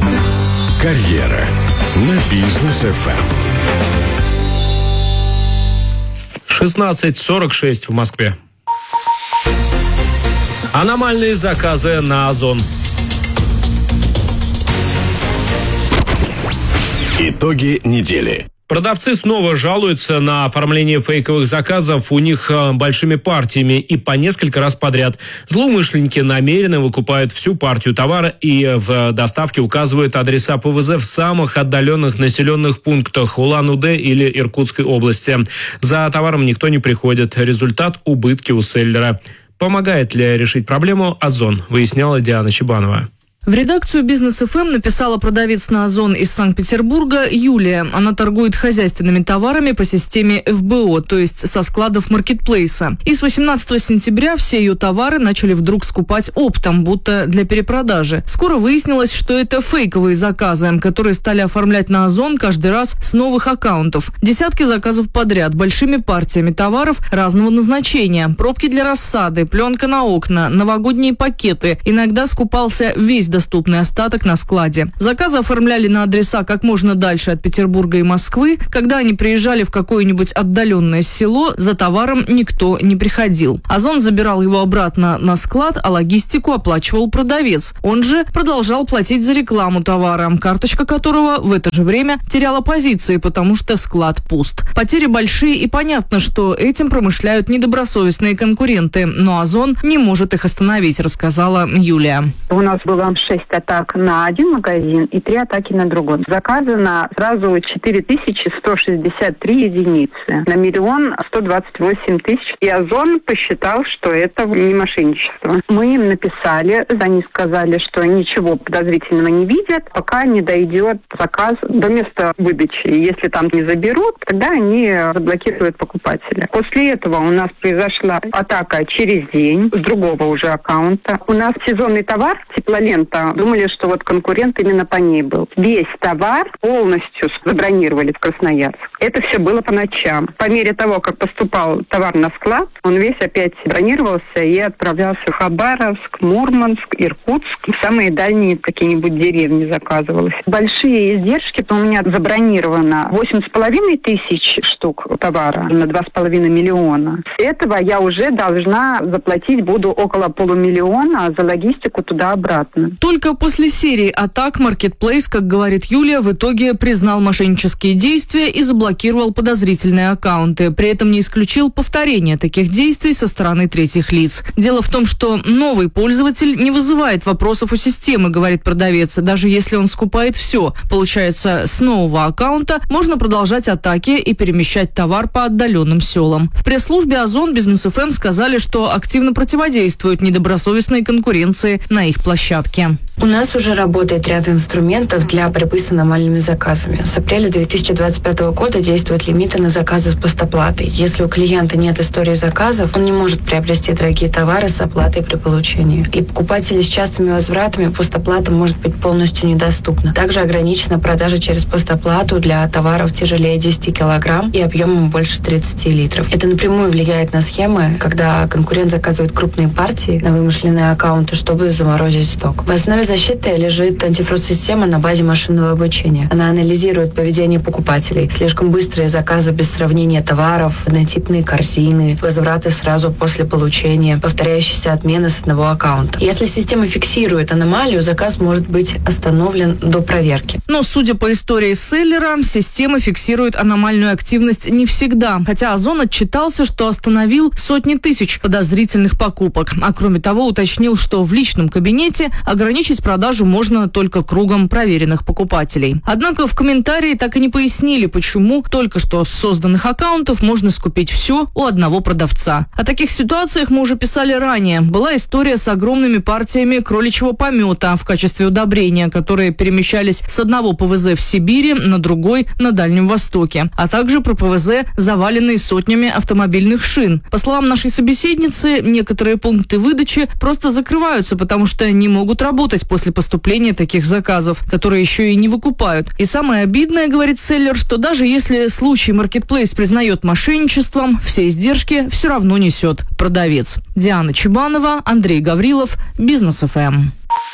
Карьера на Бизнес ФМ. 16:46 в Москве. Аномальные заказы на Озон. Итоги недели. Продавцы снова жалуются на оформление фейковых заказов у них большими партиями и по несколько раз подряд. Злоумышленники намеренно выкупают всю партию товара и в доставке указывают адреса ПВЗ в самых отдаленных населенных пунктах Улан-Удэ или Иркутской области. За товаром никто не приходит. Результат – убытки у селлера. Помогает ли решить проблему Озон, выясняла Диана Чебанова. В редакцию «Бизнес ФМ» написала продавец на Озон из Санкт-Петербурга Юлия. Она торгует хозяйственными товарами по системе ФБО, то есть со складов маркетплейса. И с 18 сентября все ее товары начали вдруг скупать оптом, будто для перепродажи. Скоро выяснилось, что это фейковые заказы, которые стали оформлять на Озон каждый раз с новых аккаунтов. Десятки заказов подряд, большими партиями товаров разного назначения. Пробки для рассады, пленка на окна, новогодние пакеты. Иногда скупался весь доступный остаток на складе. Заказы оформляли на адреса как можно дальше от Петербурга и Москвы. Когда они приезжали в какое-нибудь отдаленное село, за товаром никто не приходил. Озон забирал его обратно на склад, а логистику оплачивал продавец. Он же продолжал платить за рекламу товара, карточка которого в это же время теряла позиции, потому что склад пуст. Потери большие, и понятно, что этим промышляют недобросовестные конкуренты. Но Озон не может их остановить, рассказала Юлия. У нас было 6 атак на один магазин и 3 атаки на другой. Заказано сразу 4163 единицы на 1 128 000. И Озон посчитал, что это не мошенничество. Мы им написали, они сказали, что ничего подозрительного не видят, пока не дойдет заказ до места выдачи. Если там не заберут, тогда они заблокируют покупателя. После этого у нас произошла атака через день с другого уже аккаунта. У нас сезонный товар, теплолента, думали, что вот конкурент именно по ней был. Весь товар полностью забронировали в Красноярск. Это все было по ночам. По мере того, как поступал товар на склад, он весь опять бронировался и отправлялся в Хабаровск, Мурманск, Иркутск. В самые дальние какие-нибудь деревни заказывалось. Большие издержки, то у меня забронировано 8,5 тысяч штук товара на 2,5 миллиона. С этого я уже должна заплатить буду около полумиллиона за логистику туда-обратно. Только после серии атак маркетплейс, как говорит Юлия, в итоге признал мошеннические действия и заблокировал подозрительные аккаунты. При этом не исключил повторение таких действий со стороны третьих лиц. Дело в том, что новый пользователь не вызывает вопросов у системы, говорит продавец, даже если он скупает все. Получается, с нового аккаунта можно продолжать атаки и перемещать товар по отдаленным селам. В пресс-службе Озон Бизнес ФМ сказали, что активно противодействуют недобросовестной конкуренции на их площадке. У нас уже работает ряд инструментов для борьбы с аномальными заказами. С апреля 2025 года действуют лимиты на заказы с постоплатой. Если у клиента нет истории заказов, он не может приобрести дорогие товары с оплатой при получении. Для покупателей с частыми возвратами постоплата может быть полностью недоступна. Также ограничена продажа через постоплату для товаров тяжелее 10 килограмм и объемом больше 30 литров. Это напрямую влияет на схемы, когда конкурент заказывает крупные партии на вымышленные аккаунты, чтобы заморозить сток. В основе защиты лежит антифрод-система на базе машинного обучения. Она анализирует поведение покупателей, слишком быстрые заказы без сравнения товаров, однотипные корзины, возвраты сразу после получения, повторяющиеся отмены с одного аккаунта. Если система фиксирует аномалию, заказ может быть остановлен до проверки. Но, судя по истории селлера, система фиксирует аномальную активность не всегда. Хотя Озон отчитался, что остановил сотни тысяч подозрительных покупок. А кроме того, уточнил, что в личном кабинете ограничить продажу можно только кругом проверенных покупателей. Однако в комментарии так и не пояснили, почему только что с созданных аккаунтов можно скупить все у одного продавца. О таких ситуациях мы уже писали ранее. Была история с огромными партиями кроличьего помета в качестве удобрения, которые перемещались с одного ПВЗ в Сибири на другой на Дальнем Востоке, а также про ПВЗ, заваленные сотнями автомобильных шин. По словам нашей собеседницы, некоторые пункты выдачи просто закрываются, потому что не могут работать после поступления таких заказов, которые еще и не выкупают. И самое обидное, говорит селлер, что даже если случай маркетплейс признает мошенничеством, все издержки все равно несет продавец. Диана Чебанова, Андрей Гаврилов, Бизнес ФМ.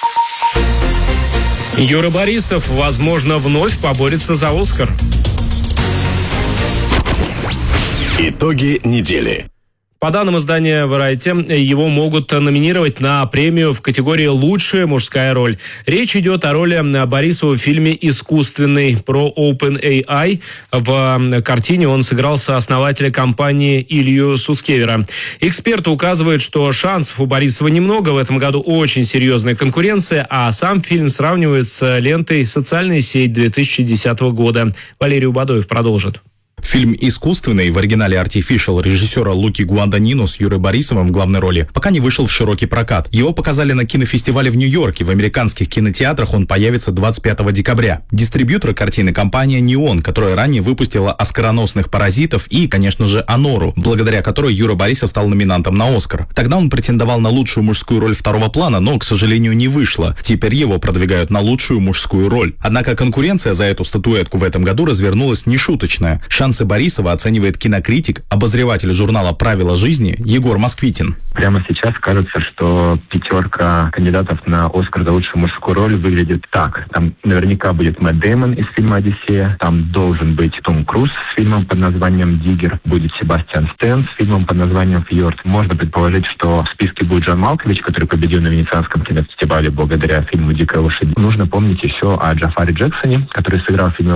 Юра Борисов, возможно, вновь поборется за «Оскар». Итоги недели. По данным издания Variety, его могут номинировать на премию в категории «Лучшая мужская роль». Речь идет о роли Борисова в фильме «Искусственный» про OpenAI. В картине он сыграл сооснователя компании Илью Суцкевера. Эксперты указывают, что шансов у Борисова немного. В этом году очень серьезная конкуренция, а сам фильм сравнивают с лентой «Социальная сеть» 2010 года. Валерий Убадоев продолжит. Фильм «Искусственный» в оригинале «Artificial» режиссера Луки Гуаданино с Юрой Борисовым в главной роли пока не вышел в широкий прокат. Его показали на кинофестивале в Нью-Йорке. В американских кинотеатрах он появится 25 декабря. Дистрибьютор картины — компания «Неон», которая ранее выпустила оскароносных «Паразитов» и, конечно же, «Анору», благодаря которой Юра Борисов стал номинантом на «Оскар». Тогда он претендовал на лучшую мужскую роль второго плана, но, к сожалению, не вышло. Теперь его продвигают на лучшую мужскую роль. Однако конкуренция за эту статуэтку в этом году развернулась нешуточная. Шансы Борисова оценивает кинокритик, обозреватель журнала «Правила жизни» Егор Москвитин. Прямо сейчас кажется, что пятерка кандидатов на «Оскар» за лучшую мужскую роль выглядит так. Там наверняка будет Мэтт Дэймон из фильма «Одиссея», там должен быть Том Круз с фильмом под названием «Диггер», будет Себастьян Стэн с фильмом под названием «Фьорд». Можно предположить, что в списке будет Джон Малкович, который победил на Венецианском кинофестивале благодаря фильму «Дикая лошадь». Нужно помнить еще о Джафаре Джексоне, который сыграл в фильме